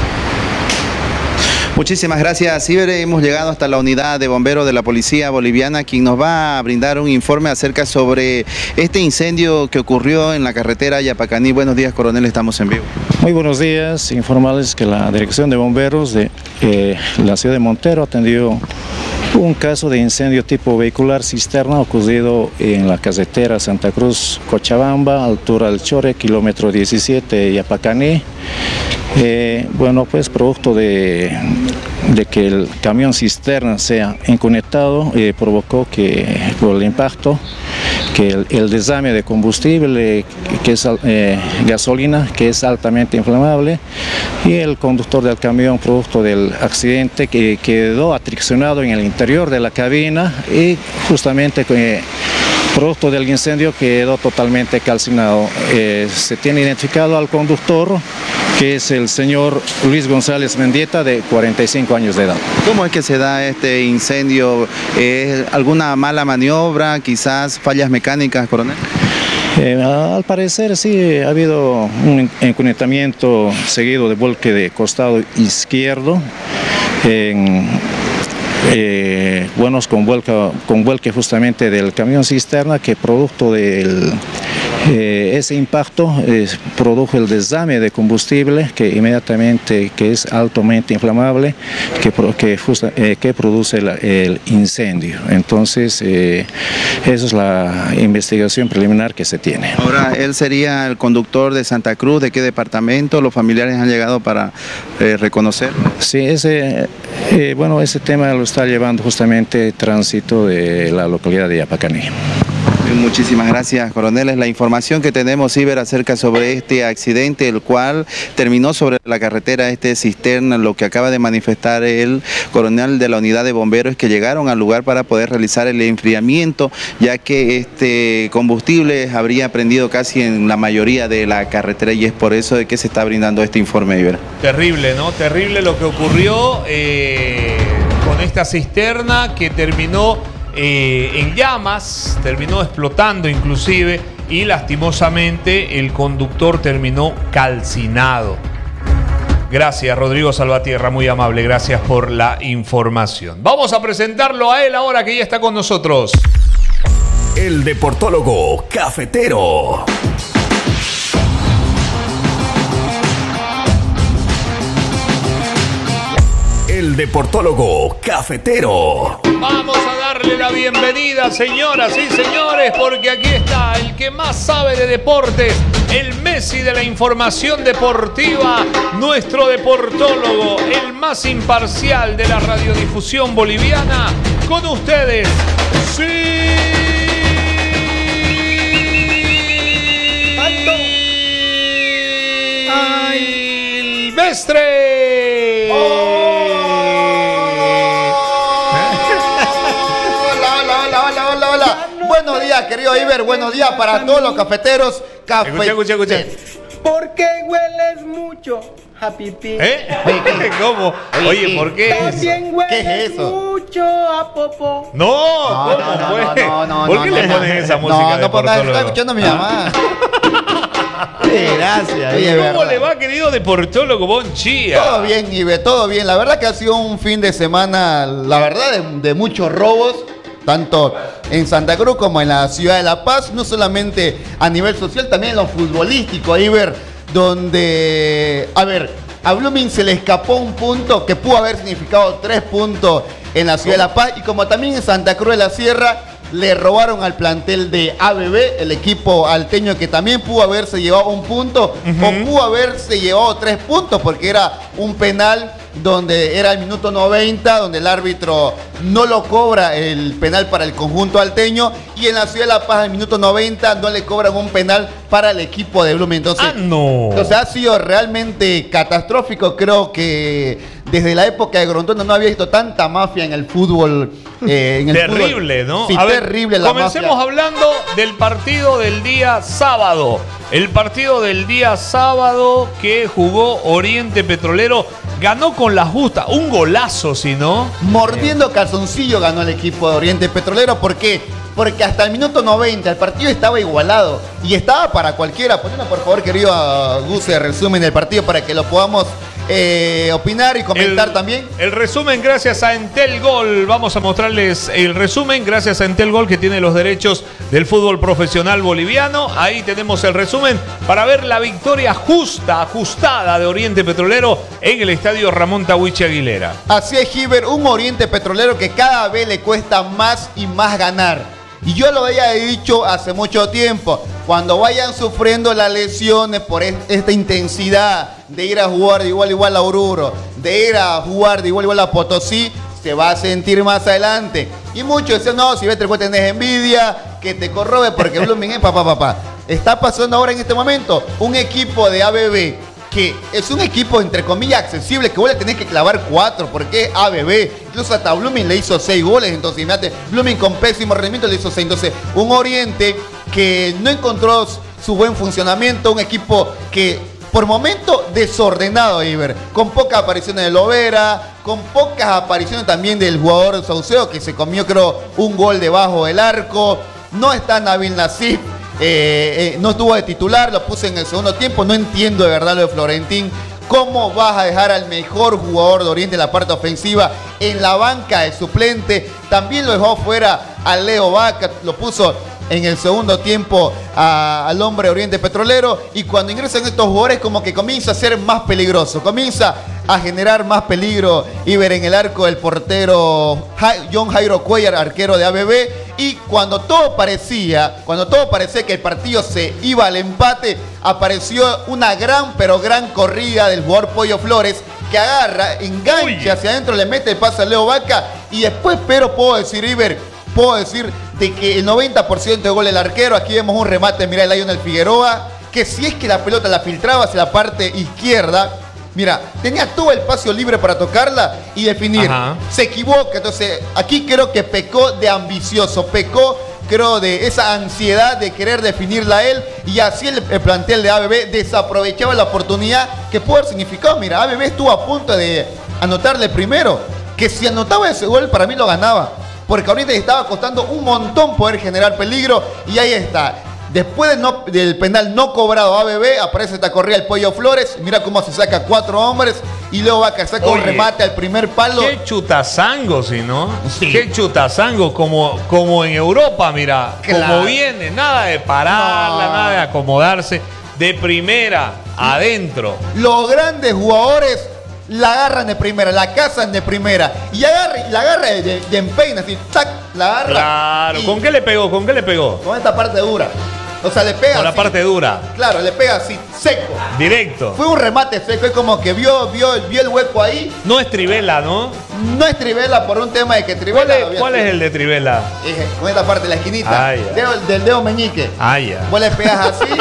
Muchísimas gracias, Iber. Hemos llegado hasta la unidad de bomberos de la Policía Boliviana, quien nos va a brindar un informe acerca sobre este incendio que ocurrió en la carretera Yapacaní. Buenos días, coronel, estamos en vivo. Muy buenos días, informarles que la Dirección de Bomberos de eh, la ciudad de Montero atendió un caso de incendio tipo vehicular cisterna ocurrido en la carretera Santa Cruz-Cochabamba, altura del Chore, kilómetro diecisiete, Yapacaní. Eh, bueno, pues producto de, de que el camión cisterna sea inconectado, eh, provocó que por el impacto que el, el desame de combustible, que es eh, gasolina, que es altamente inflamable, y el conductor del camión, producto del accidente, que quedó atraccionado en el interior de la cabina y justamente eh, producto del incendio quedó totalmente calcinado. Eh, se tiene identificado al conductor, que es el señor Luis González Mendieta, de cuarenta y cinco años de edad. ¿Cómo es que se da este incendio? ¿Es alguna mala maniobra, quizás fallas mecánicas, coronel? Eh, al parecer sí, ha habido un enconectamiento seguido de volque de costado izquierdo, en, eh, buenos con, vuelca, con vuelque justamente del camión cisterna, que producto del Eh, ese impacto eh, produjo el desame de combustible que inmediatamente, que es altamente inflamable, que, que, justa, eh, que produce la, el incendio. Entonces, eh, esa es la investigación preliminar que se tiene. Ahora, él sería el conductor de Santa Cruz. ¿De qué departamento? ¿Los familiares han llegado para eh, reconocerlo? Sí, ese, eh, bueno, ese tema lo está llevando justamente tránsito de la localidad de Yapacaní. Muchísimas gracias, coroneles. La información que tenemos, Iber, acerca sobre este accidente, el cual terminó sobre la carretera este cisterna, lo que acaba de manifestar el coronel de la unidad de bomberos, es que llegaron al lugar para poder realizar el enfriamiento, ya que este combustible habría prendido casi en la mayoría de la carretera, y es por eso de que se está brindando este informe, Iber. Terrible, ¿no? Terrible lo que ocurrió eh, con esta cisterna que terminó Eh, en llamas, terminó explotando inclusive, y lastimosamente el conductor terminó calcinado. Gracias, Rodrigo Salvatierra, muy amable, gracias por la información. Vamos a presentarlo a él ahora, que ya está con nosotros. El deportólogo cafetero. El deportólogo cafetero. Vamos a darle la bienvenida, señoras y señores, porque aquí está el que más sabe de deportes, el Messi de la información deportiva, nuestro deportólogo, el más imparcial de la radiodifusión boliviana. Con ustedes, sí. Silvestre. Oh. Buenos días, querido Iber, buenos días para todos los cafeteros. Café... Escucha, escucha, escucha. ¿Por qué hueles mucho, Happy Pig? ¿Eh? ¿Cómo? Oye, ¿por qué? También hueles ¿Qué es eso? mucho a popó. No, ¿cómo no, no, fue? no, no, ¿Por qué no, le no, ponen no, esa no, música? No, de no, porque deportólogo? está escuchando a mi mamá. Sí, gracias. Oye, Iber, ¿cómo le va, querido deportólogo Bonchía? Todo bien, Iber, todo bien. La verdad que ha sido un fin de semana, la verdad, de, de muchos robos, tanto en Santa Cruz como en la ciudad de La Paz, no solamente a nivel social, también en lo futbolístico, Iber, donde, a ver, a Blooming se le escapó un punto que pudo haber significado tres puntos en la ciudad de La Paz, y como también en Santa Cruz de la Sierra le robaron al plantel de A B B, el equipo alteño, que también pudo haberse llevado un punto, uh-huh, o pudo haberse llevado tres puntos, porque era un penal donde era el minuto noventa, donde el árbitro no lo cobra el penal para el conjunto alteño, y en la ciudad de La Paz, el minuto noventa, no le cobran un penal para el equipo de Blooming. Entonces, ah, no. entonces ha sido realmente catastrófico. Creo que desde la época de Grondona no había visto tanta mafia en el fútbol. Eh, en el terrible, fútbol. ¿no? Sí, a ver, terrible la comencemos mafia. hablando del partido del día sábado. El partido del día sábado que jugó Oriente Petrolero. Ganó con la justa. Un golazo, si no. Mordiendo calzoncillo ganó el equipo de Oriente Petrolero. ¿Por qué? Porque hasta el minuto noventa el partido estaba igualado. Y estaba para cualquiera. Poneme por favor, querido Gus, el resumen del partido para que lo podamos eh, opinar y comentar el, también. El resumen gracias a Entel Gol. Vamos a mostrarles el resumen gracias a Entel Gol, que tiene los derechos del fútbol profesional boliviano. Ahí tenemos el resumen para ver la victoria justa, ajustada de Oriente Petrolero en el estadio Ramón Tahuichi Aguilera. Así es, Giver, un Oriente Petrolero que cada vez le cuesta más y más ganar. Y yo lo había dicho hace mucho tiempo, cuando vayan sufriendo las lesiones por esta intensidad de ir a jugar de igual a igual a Oruro, de ir a jugar de igual a igual a Potosí, se va a sentir más adelante. Y muchos dicen, no, si ves te tenés envidia, que te corrobe porque Blooming es papá, papá. Está pasando ahora en este momento un equipo de A B B que es un equipo, entre comillas, accesible, que vos le tenés que clavar cuatro, porque es A B B. Incluso hasta Blooming le hizo seis goles, entonces imagínate, Blooming con pésimo rendimiento le hizo seis. Entonces, un Oriente que no encontró su buen funcionamiento, un equipo que por momento desordenado, Iber, con pocas apariciones de Lovera, con pocas apariciones también del jugador Sauceo, que se comió, creo, un gol debajo del arco. No está Nabil Nassif. Eh, eh, no estuvo de titular, lo puse en el segundo tiempo. No entiendo de verdad lo de Florentín. ¿Cómo vas a dejar al mejor jugador de Oriente en la parte ofensiva en la banca de suplente? También lo dejó fuera a Leo Vaca, lo puso en el segundo tiempo a, al hombre de Oriente Petrolero. Y cuando ingresan estos jugadores, como que comienza a ser más peligroso, comienza a generar más peligro. Y ver en el arco el portero John Jairo Cuellar, arquero de A B B. Y cuando todo parecía, cuando todo parecía que el partido se iba al empate, apareció una gran, pero gran corrida del jugador Pollo Flores, que agarra, engancha Uy. hacia adentro, le mete el pase a Leo Vaca. Y después, pero puedo decir, Iber, puedo decir de que el noventa por ciento de gol del arquero. Aquí vemos un remate, mira, el Lionel Figueroa, que si es que la pelota la filtraba hacia la parte izquierda, mira, tenía todo el espacio libre para tocarla y definir. Ajá. Se equivoca, entonces aquí creo que pecó de ambicioso, pecó, creo, de esa ansiedad de querer definirla él, y así el, el plantel de A B B desaprovechaba la oportunidad que pudo haber significado. Mira, A B B estuvo a punto de anotarle primero, que si anotaba ese gol para mí lo ganaba, porque ahorita estaba costando un montón poder generar peligro. Y ahí está. Después del, no, del penal no cobrado A B B, aparece esta corrida el Pollo Flores. Mira cómo se saca cuatro hombres y luego va a sacar un remate al primer palo. Qué chutazango, si no. Sí. Qué chutazango, como, como en Europa, mira. Claro. Como viene, nada de pararla, no. nada de acomodarse. De primera, adentro. Los grandes jugadores la agarran de primera, la cazan de primera. Y agarra, la agarra de, de, de empeina, así, tac, la agarra. Claro, y, ¿con qué le pegó? ¿Con qué le pegó? Con esta parte dura. O sea, le pega Con así, la parte dura. Claro, le pega así, seco. Directo. Fue un remate seco, es como que vio, vio, vio el hueco ahí. No es Trivela, ¿no? No es Trivela por un tema de que Trivela... ¿Cuál es, ¿cuál es el de Trivela? Es con esta parte de la esquinita. Ah, dedo, del dedo meñique. Ah, ya. Vos le pegas así,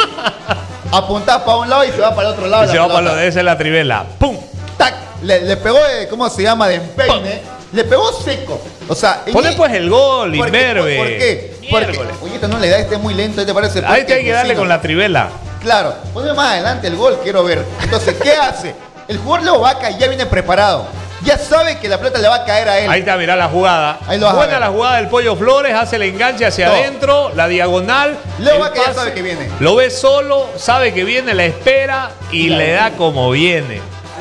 apuntás para un lado y se va para el otro lado. Y se va para el otro, esa es la Trivela. ¡Pum! ¡Tac! Le, le pegó, de, ¿cómo se llama? De empeine. ¡Pum! Le pegó seco. O sea, Poné pues el gol, Inverbe. ¿Por qué? Porque, oye, esto no le da, este es muy lento, ¿te parece? Ahí te hay que darle con la Trivela. Claro. Ponme más adelante el gol, quiero ver. Entonces, ¿qué hace? El jugador Leo Vaca ya viene preparado. Ya sabe que la pelota le va a caer a él. Ahí está, mirá la jugada. Ahí lo vas Buena a ver. la jugada del Pollo Flores, hace el enganche hacia Todo. adentro, la diagonal. Leo Vaca ya sabe que viene. Lo ve solo, sabe que viene, la espera y claro, le da como viene.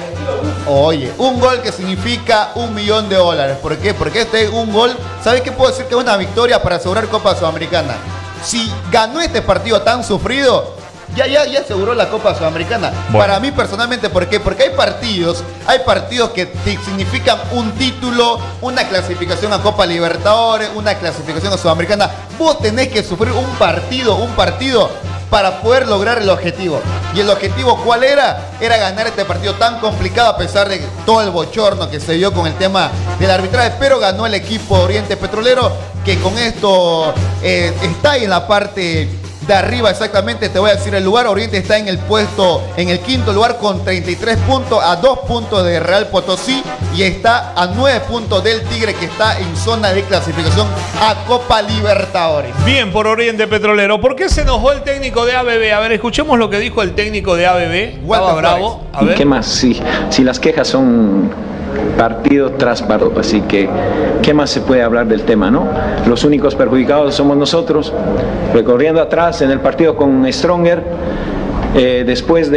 Oye, un gol que significa un millón de dólares. ¿Por qué? Porque este es un gol, ¿sabes qué puedo decir? Que es una victoria para asegurar Copa Sudamericana. Si ganó este partido tan sufrido, ya, ya, ya aseguró la Copa Sudamericana. Bueno. Para mí personalmente, ¿por qué? Porque hay partidos, hay partidos que te significan un título, una clasificación a Copa Libertadores, una clasificación a Sudamericana. Vos tenés que sufrir un partido, un partido para poder lograr el objetivo. ¿Y el objetivo cuál era? Era ganar este partido tan complicado a pesar de todo el bochorno que se dio con el tema del arbitraje, pero ganó el equipo Oriente Petrolero, que con esto eh, está ahí en la parte de arriba. Exactamente te voy a decir el lugar. Oriente está en el puesto, en el quinto lugar con treinta y tres puntos, a dos puntos de Real Potosí, y está a nueve puntos del Tigre, que está en zona de clasificación a Copa Libertadores. Bien por Oriente Petrolero. ¿Por qué se enojó el técnico de A B B? A ver, escuchemos lo que dijo el técnico de A B B. Estaba bravo. A ver. ¿Qué más? Si, si las quejas son partido tras partido, así que ¿qué más se puede hablar del tema, no? Los únicos perjudicados somos nosotros. Recorriendo atrás en el partido con Stronger, eh, después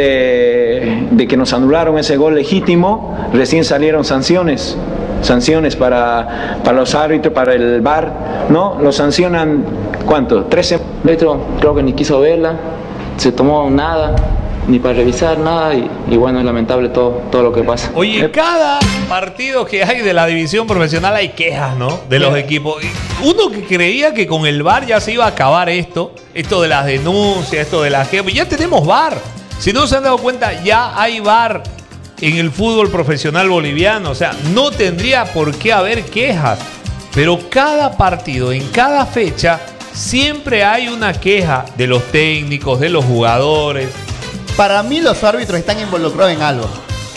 de, de que nos anularon ese gol legítimo, recién salieron sanciones sanciones para, para los árbitros, para el V A R, ¿no? Lo sancionan, ¿cuánto? trece. Petro creo que ni quiso verla, se tomó nada, ni para revisar nada, y, y bueno, es lamentable todo, todo lo que pasa. Oye, cada partido que hay de la división profesional hay quejas, ¿no? De los equipos. Uno que creía que con el V A R ya se iba a acabar esto, esto de las denuncias, esto de las quejas. Ya tenemos V A R. Si no se han dado cuenta, ya hay V A R en el fútbol profesional boliviano. O sea, no tendría por qué haber quejas. Pero cada partido, en cada fecha, siempre hay una queja de los técnicos, de los jugadores. Para mí los árbitros están involucrados en algo.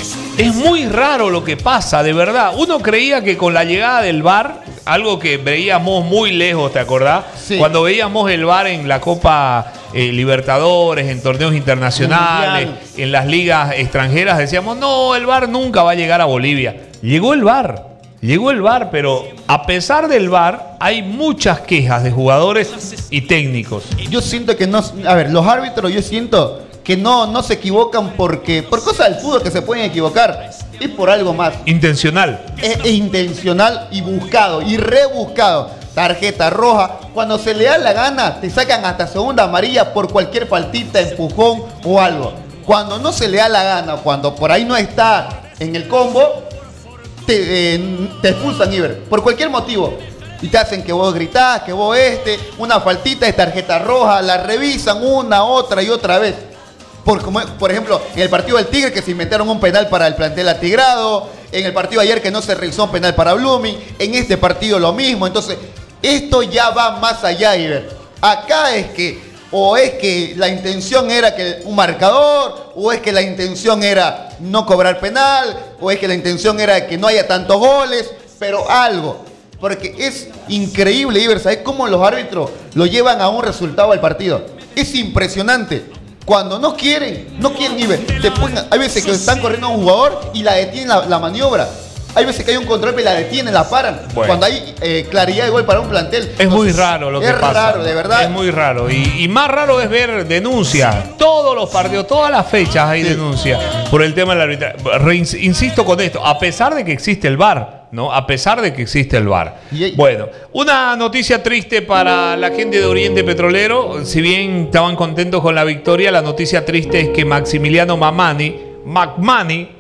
Es muy raro lo que pasa, de verdad. Uno creía que con la llegada del V A R, algo que veíamos muy lejos, ¿te acordás? Sí. Cuando veíamos el V A R en la Copa eh, Libertadores, en torneos internacionales, Mundial, en las ligas extranjeras, decíamos, no, el V A R nunca va a llegar a Bolivia. Llegó el V A R, llegó el V A R, pero a pesar del V A R, hay muchas quejas de jugadores y técnicos. Yo siento que no... A ver, los árbitros, yo siento que no, no se equivocan porque por cosas del fútbol que se pueden equivocar, es por algo más. Intencional. Es, es intencional y buscado, y rebuscado. Tarjeta roja, cuando se le da la gana, te sacan hasta segunda amarilla por cualquier faltita, empujón o algo. Cuando no se le da la gana, cuando por ahí no está en el combo, te, eh, te expulsan, Iber, por cualquier motivo. Y te hacen que vos gritás, que vos este, una faltita de tarjeta roja, la revisan una, otra y otra vez. Por, como, por ejemplo, en el partido del Tigre, que se inventaron un penal para el plantel atigrado. En el partido de ayer, que no se revisó un penal para Blooming. En este partido lo mismo. Entonces, esto ya va más allá, Iber. Acá es que, o es que la intención era que un marcador, o es que la intención era no cobrar penal, o es que la intención era que no haya tantos goles, pero algo. Porque es increíble, Iber, ¿sabes cómo los árbitros lo llevan a un resultado del partido? Es impresionante. Cuando no quieren, no quieren, Iber. Te ponen, hay veces que están corriendo a un jugador y la detienen la, la maniobra. Hay veces que hay un control y la detienen, la paran. Bueno. Cuando hay eh, claridad de gol para un plantel. Es Entonces, muy raro lo que pasa. Es raro, de verdad. Es muy raro. Y, y más raro es ver denuncias. Todos los partidos, todas las fechas hay sí. denuncias por el tema del arbitraje. Insisto con esto, a pesar de que existe el V A R. ¿No? A pesar de que existe el V A R. Bueno, una noticia triste para la gente de Oriente Petrolero. Si bien estaban contentos con la victoria, la noticia triste es que Maximiliano Mamani, McMani,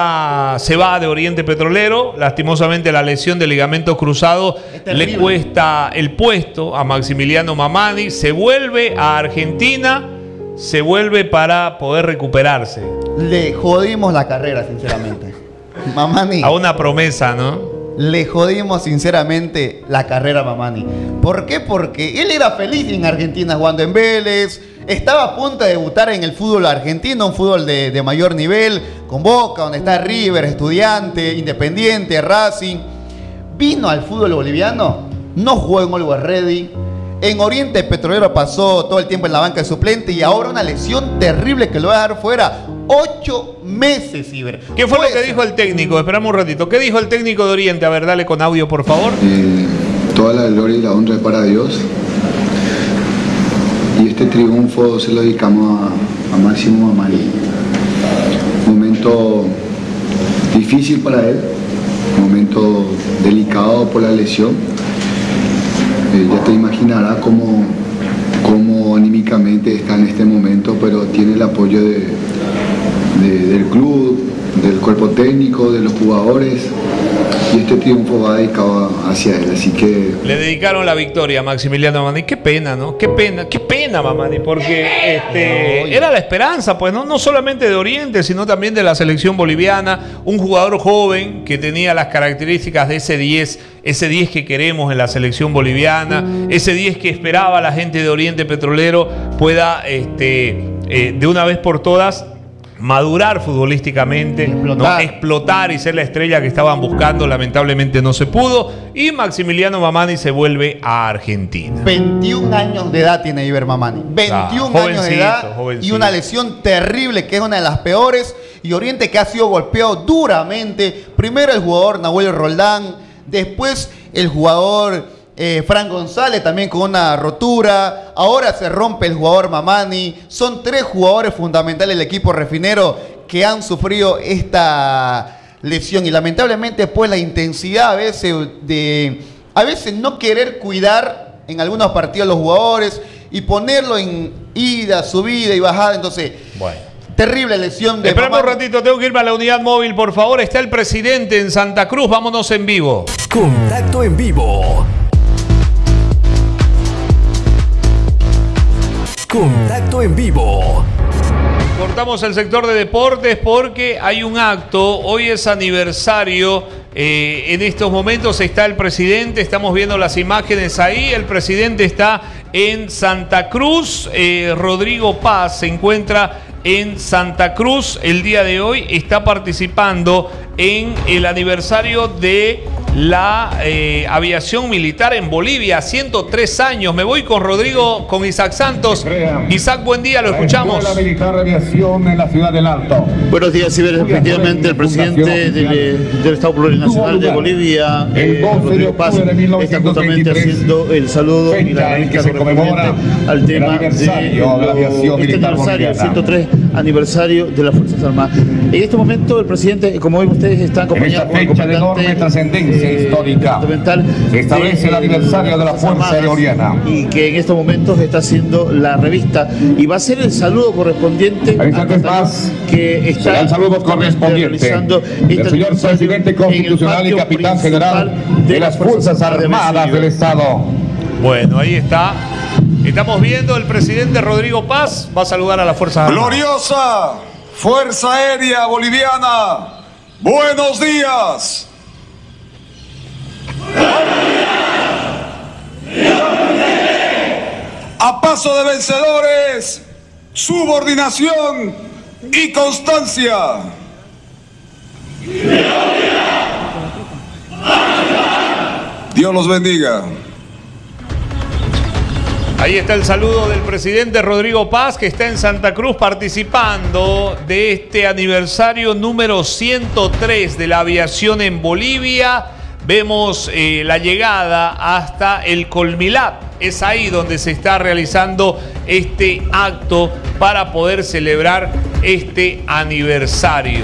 ya se va de Oriente Petrolero. Lastimosamente la lesión del ligamento cruzado le cuesta el puesto a Maximiliano Mamani. Se vuelve a Argentina, se vuelve para poder recuperarse. Le jodimos la carrera, sinceramente. Mamani. A una promesa, ¿no? Le jodimos sinceramente la carrera a Mamani. ¿Por qué? Porque él era feliz en Argentina jugando en Vélez. Estaba a punto de debutar en el fútbol argentino, un fútbol de, de mayor nivel, con Boca, donde está River, Estudiante, Independiente, Racing. Vino al fútbol boliviano, no jugó en Always Ready. En Oriente Petrolero pasó todo el tiempo en la banca de suplente y ahora una lesión terrible que lo va a dejar fuera ocho meses, Iber. ¿Qué fue lo que dijo el técnico? Esperamos un ratito. ¿Qué dijo el técnico de Oriente? A ver, dale con audio, por favor. Eh, toda la gloria y la honra es para Dios. Y este triunfo se lo dedicamos a, a Máximo Mamani. Momento difícil para él, momento delicado por la lesión. Eh, ya te imaginarás cómo, cómo anímicamente está en este momento, pero tiene el apoyo de, de, del club, del cuerpo técnico, de los jugadores, y este triunfo va dedicado hacia él, así que... Le dedicaron la victoria a Maximiliano Mamani. Qué pena, ¿no? Qué pena, qué pena, Mamani, porque este, era la esperanza, pues, ¿no? No solamente de Oriente, sino también de la selección boliviana. Un jugador joven que tenía las características de ese diez, ese diez que queremos en la selección boliviana, ese diez que esperaba la gente de Oriente Petrolero pueda, este, eh, de una vez por todas, madurar futbolísticamente, explotar. ¿no? explotar y ser la estrella que estaban buscando. Lamentablemente no se pudo y Maximiliano Mamani se vuelve a Argentina. veintiún años de edad tiene Iber Mamani, veintiún ah, años de edad jovencito. Y una lesión terrible que es una de las peores, y Oriente que ha sido golpeado duramente. Primero el jugador Nahuel Roldán, después el jugador Eh, Fran González también con una rotura, ahora se rompe el jugador Mamani. Son tres jugadores fundamentales del equipo refinero que han sufrido esta lesión, y lamentablemente pues la intensidad a veces de a veces no querer cuidar en algunos partidos los jugadores y ponerlo en ida, subida y bajada, entonces bueno. Terrible lesión de Esperamos un ratito, tengo que irme a la unidad móvil, por favor. Está el presidente en Santa Cruz, vámonos en vivo. Contacto en vivo. Contacto en vivo. Cortamos el sector de deportes porque hay un acto. Hoy es aniversario. Eh, en estos momentos está el presidente. Estamos viendo las imágenes ahí. El presidente está en Santa Cruz. Eh, Rodrigo Paz se encuentra en Santa Cruz el día de hoy. Está participando en el aniversario de la eh, aviación militar en Bolivia, ciento tres años. Me voy con Rodrigo, con Isaac Santos. Isaac, buen día, lo escuchamos. La militar de aviación en la ciudad del Alto. Buenos días, Ciber. Efectivamente, el presidente del, del Estado Plurinacional de Bolivia, eh, Rodrigo Paz, está justamente haciendo el saludo y la revista correspondiente al tema de, de la aviación este aniversario, ciento tres aniversario de las Fuerzas Armadas. En este momento, el presidente, como ven ustedes, está acompañado por el comandante de enorme trascendencia histórica. Se establece el aniversario de la Fuerza Aérea y que en estos momentos está haciendo la revista y va a ser el saludo correspondiente a más que está el saludo correspondiente del señor presidente constitucional y capitán general de las Fuerzas Armadas del Estado. Bueno, ahí está. Estamos viendo el presidente Rodrigo Paz va a saludar a las Fuerzas Armadas. Gloriosa Fuerza Aérea Boliviana, buenos días. A paso de vencedores, subordinación y constancia. Dios los bendiga. Ahí está el saludo del presidente Rodrigo Paz, que está en Santa Cruz participando de este aniversario número ciento tres de la aviación en Bolivia. Vemos eh, la llegada hasta el Colmilat. Es ahí donde se está realizando este acto para poder celebrar este aniversario.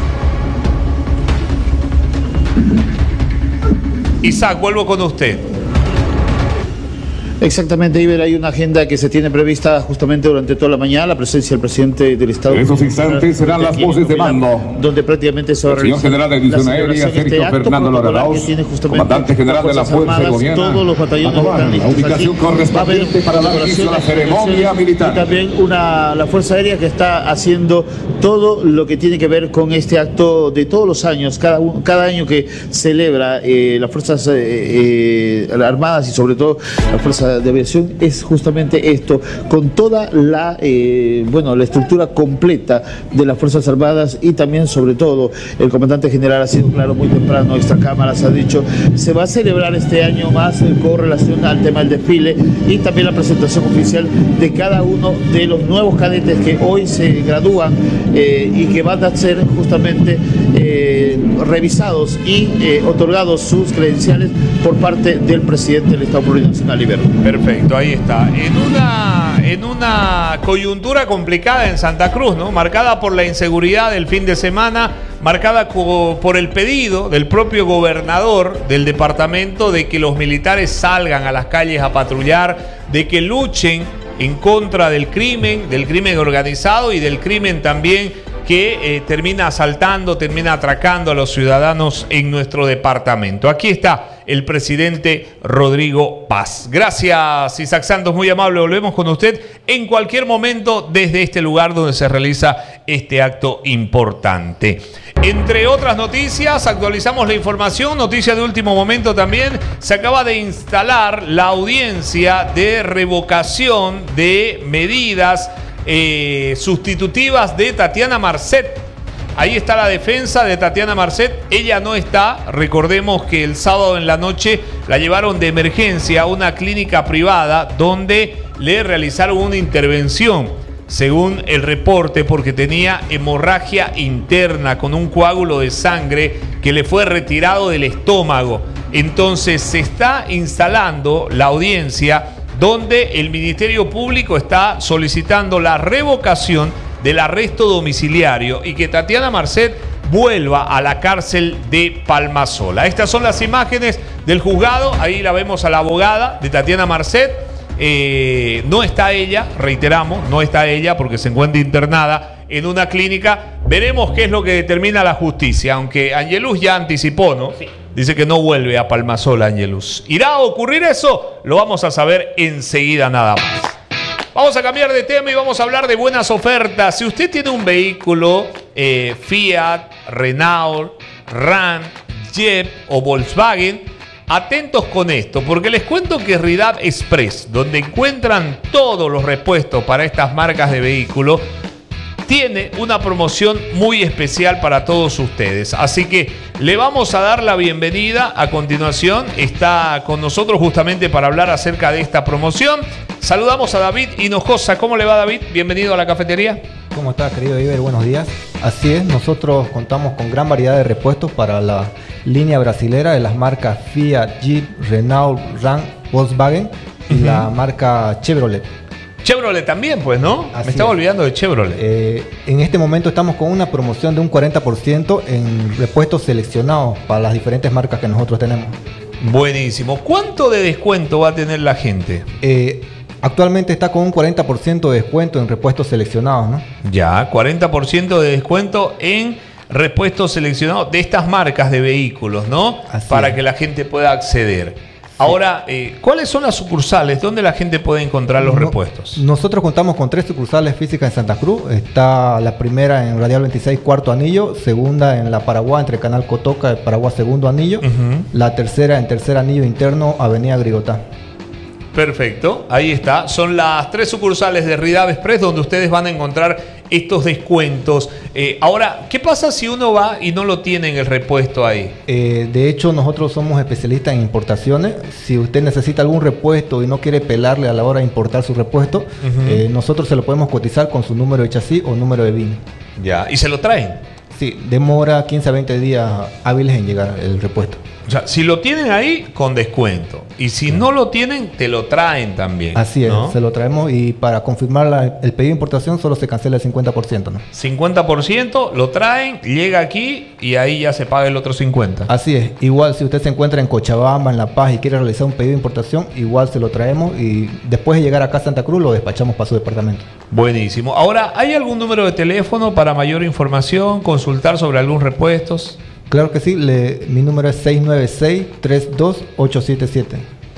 Isaac, vuelvo con usted. Exactamente, Iber, hay una agenda que se tiene prevista justamente durante toda la mañana, la presencia del presidente del Estado. En esos instantes serán las voces de mando. Donde prácticamente se va a realizar. Señor General de División Aérea, Sergio este Fernando Loraraos, comandante general de la Fuerza Aérea. Todos los batallones están listos. La ubicación correspondiente para dar inicio a la ceremonia militar. Y también una, la Fuerza Aérea que está haciendo todo lo que tiene que ver con este acto de todos los años, cada, cada año que celebra eh, las Fuerzas eh, eh, Armadas y sobre todo las Fuerzas de Aviación, es justamente esto, con toda la eh, bueno, la estructura completa de las Fuerzas Armadas y también sobre todo el comandante general ha sido claro muy temprano, extra cámaras ha dicho, se va a celebrar este año más eh, con relación al tema del desfile y también la presentación oficial de cada uno de los nuevos cadetes que hoy se gradúan eh, y que van a ser justamente eh, revisados y eh, otorgados sus credenciales por parte del presidente del Estado Plurinacional Ibero. Perfecto, ahí está. En una, en una coyuntura complicada en Santa Cruz, ¿no? Marcada por la inseguridad del fin de semana, marcada por el pedido del propio gobernador del departamento de que los militares salgan a las calles a patrullar, de que luchen en contra del crimen, del crimen organizado y del crimen también que eh, termina asaltando, termina atracando a los ciudadanos en nuestro departamento. Aquí está el presidente Rodrigo Paz. Gracias, Isaac Santos, muy amable. Volvemos con usted en cualquier momento desde este lugar donde se realiza este acto importante. Entre otras noticias, actualizamos la información, noticia de último momento también, se acaba de instalar la audiencia de revocación de medidas eh, sustitutivas de Tatiana Marcet. Ahí está la defensa de Tatiana Marcet, ella no está, recordemos que el sábado en la noche la llevaron de emergencia a una clínica privada donde le realizaron una intervención, según el reporte, porque tenía hemorragia interna con un coágulo de sangre que le fue retirado del estómago. Entonces se está instalando la audiencia donde el Ministerio Público está solicitando la revocación del arresto domiciliario y que Tatiana Marcet vuelva a la cárcel de Palmasola. Estas son las imágenes del juzgado, ahí la vemos a la abogada de Tatiana Marcet. Eh, no está ella, reiteramos, no está ella porque se encuentra internada en una clínica. Veremos qué es lo que determina la justicia, aunque Angelus ya anticipó, ¿no? Sí. Dice que no vuelve a Palmasola, Angelus. ¿Irá a ocurrir eso? Lo vamos a saber enseguida nada más. Vamos a cambiar de tema y vamos a hablar de buenas ofertas. Si usted tiene un vehículo eh, Fiat, Renault, Ram, Jeep o Volkswagen, atentos con esto, porque les cuento que Ridap Express, donde encuentran todos los repuestos para estas marcas de vehículos, tiene una promoción muy especial para todos ustedes. Así que le vamos a dar la bienvenida. A continuación está con nosotros justamente para hablar acerca de esta promoción. Saludamos a David Hinojosa. ¿Cómo le va, David? Bienvenido a la cafetería. ¿Cómo está, querido Iber? Buenos días. Así es, nosotros contamos con gran variedad de repuestos para la línea brasilera de las marcas Fiat, Jeep, Renault, Ram, Volkswagen y uh-huh. la marca Chevrolet. Chevrolet también, pues, ¿no? Así Me estaba es. olvidando de Chevrolet. Eh, en este momento estamos con una promoción de un cuarenta por ciento en repuestos seleccionados para las diferentes marcas que nosotros tenemos. Buenísimo. ¿Cuánto de descuento va a tener la gente? Eh, actualmente está con un cuarenta por ciento de descuento en repuestos seleccionados, ¿no? Ya, cuarenta por ciento de descuento en repuestos seleccionados de estas marcas de vehículos, ¿no? Así Para es. que la gente pueda acceder. Ahora, eh, ¿cuáles son las sucursales? ¿Dónde la gente puede encontrar los No, repuestos? Nosotros contamos con tres sucursales físicas en Santa Cruz. Está la primera en Radial veintiséis, cuarto anillo. Segunda en La Paraguá, entre Canal Cotoca y Paraguá, segundo anillo. Uh-huh. La tercera en tercer anillo interno, Avenida Grigotá. Perfecto, ahí está. Son las tres sucursales de Ridap Express donde ustedes van a encontrar estos descuentos. Eh, ahora, ¿qué pasa si uno va y no lo tiene en el repuesto ahí? Eh, de hecho, nosotros somos especialistas en importaciones. Si usted necesita algún repuesto y no quiere pelarle a la hora de importar su repuesto, uh-huh. eh, nosotros se lo podemos cotizar con su número de chasis o número de V I N. Ya, ¿y se lo traen? Sí, demora quince a veinte días hábiles en llegar el repuesto. O sea, si lo tienen ahí, con descuento. Y si no lo tienen, te lo traen también. Así es, ¿no? se lo traemos y para confirmar la, el pedido de importación solo se cancela el cincuenta por ciento, ¿no? cincuenta por ciento lo traen, llega aquí y ahí ya se paga el otro cincuenta por ciento. Así es, igual si usted se encuentra en Cochabamba, en La Paz y quiere realizar un pedido de importación, igual se lo traemos y después de llegar acá a Santa Cruz lo despachamos para su departamento. Buenísimo. Ahora, ¿hay algún número de teléfono para mayor información, consultar sobre algún repuestos? Claro que sí, le, mi número es seis nueve seis, tres dos ocho siete siete.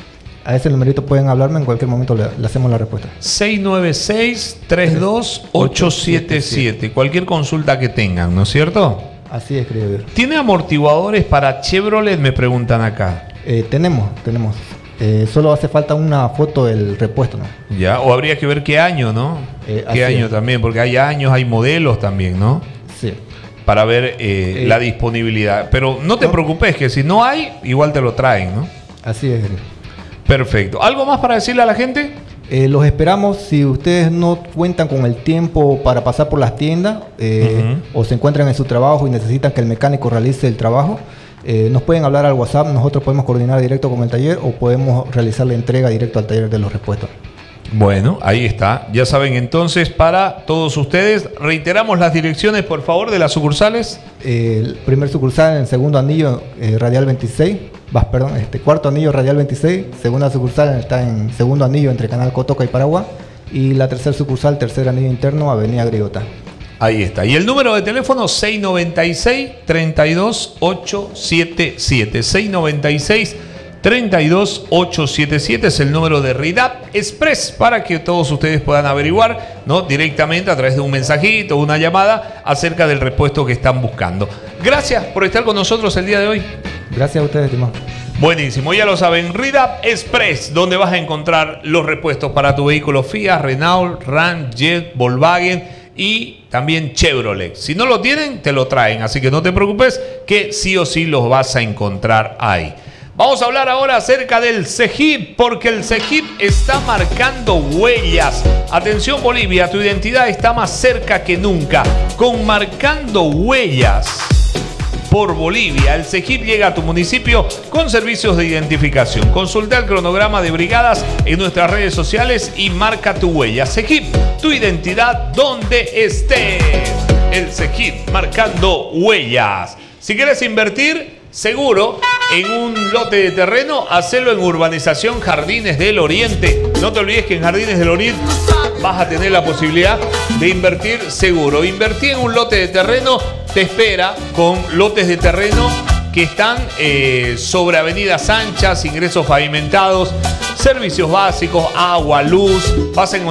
A ese numerito pueden hablarme, en cualquier momento le, le hacemos la respuesta. seis nueve seis, tres dos ocho siete siete. Cualquier consulta que tengan, ¿no es cierto? Así es, querido. ¿Tiene amortiguadores para Chevrolet? Me preguntan acá. Eh, tenemos, tenemos. Eh, solo hace falta una foto del repuesto, ¿no? Ya, o habría que ver qué año, ¿no? Eh, qué año es. también, porque hay años, hay modelos también, ¿no? Sí. Para ver eh, eh, la disponibilidad. Pero no te no. preocupes, que si no hay, igual te lo traen, ¿no? Así es. Perfecto. ¿Algo más para decirle a la gente? Eh, los esperamos. Si ustedes no cuentan con el tiempo para pasar por las tiendas eh, uh-huh. o se encuentran en su trabajo y necesitan que el mecánico realice el trabajo, eh, nos pueden hablar al WhatsApp. Nosotros podemos coordinar directo con el taller o podemos realizar la entrega directo al taller de los repuestos. Bueno, ahí está. Ya saben entonces, para todos ustedes, reiteramos las direcciones, por favor, de las sucursales. Eh, el primer sucursal en segundo anillo, eh, Radial veintiséis, vas, perdón, este cuarto anillo, Radial veintiséis. Segunda sucursal está en segundo anillo entre Canal Cotoca y Paraguá. Y la tercera sucursal, tercer anillo interno, Avenida Grigotá. Ahí está. Y el número de teléfono seis noventa y seis, treinta y dos, ochocientos setenta y siete. seis noventa y seis, treinta y dos, ochocientos setenta y siete es el número de Ridap Express para que todos ustedes puedan averiguar, ¿no?, directamente a través de un mensajito o una llamada acerca del repuesto que están buscando. Gracias por estar con nosotros el día de hoy. Gracias a ustedes, Timón. Buenísimo, ya lo saben, Ridap Express, donde vas a encontrar los repuestos para tu vehículo Fiat, Renault, Ram, Jet, Volkswagen y también Chevrolet. Si no lo tienen, te lo traen, así que no te preocupes que sí o sí los vas a encontrar ahí. Vamos a hablar ahora acerca del CEGIP, porque el CEGIP está marcando huellas. Atención Bolivia, tu identidad está más cerca que nunca. Con Marcando Huellas por Bolivia, el CEGIP llega a tu municipio con servicios de identificación. Consulta el cronograma de brigadas en nuestras redes sociales y marca tu huella. CEGIP, tu identidad donde estés. El CEGIP, marcando huellas. Si quieres invertir seguro en un lote de terreno, hacelo en Urbanización Jardines del Oriente. No te olvides que en Jardines del Oriente vas a tener la posibilidad de invertir seguro. Invertir en un lote de terreno te espera con lotes de terreno que están eh, sobre avenidas anchas, ingresos pavimentados, servicios básicos, agua, luz. Vas a encontrar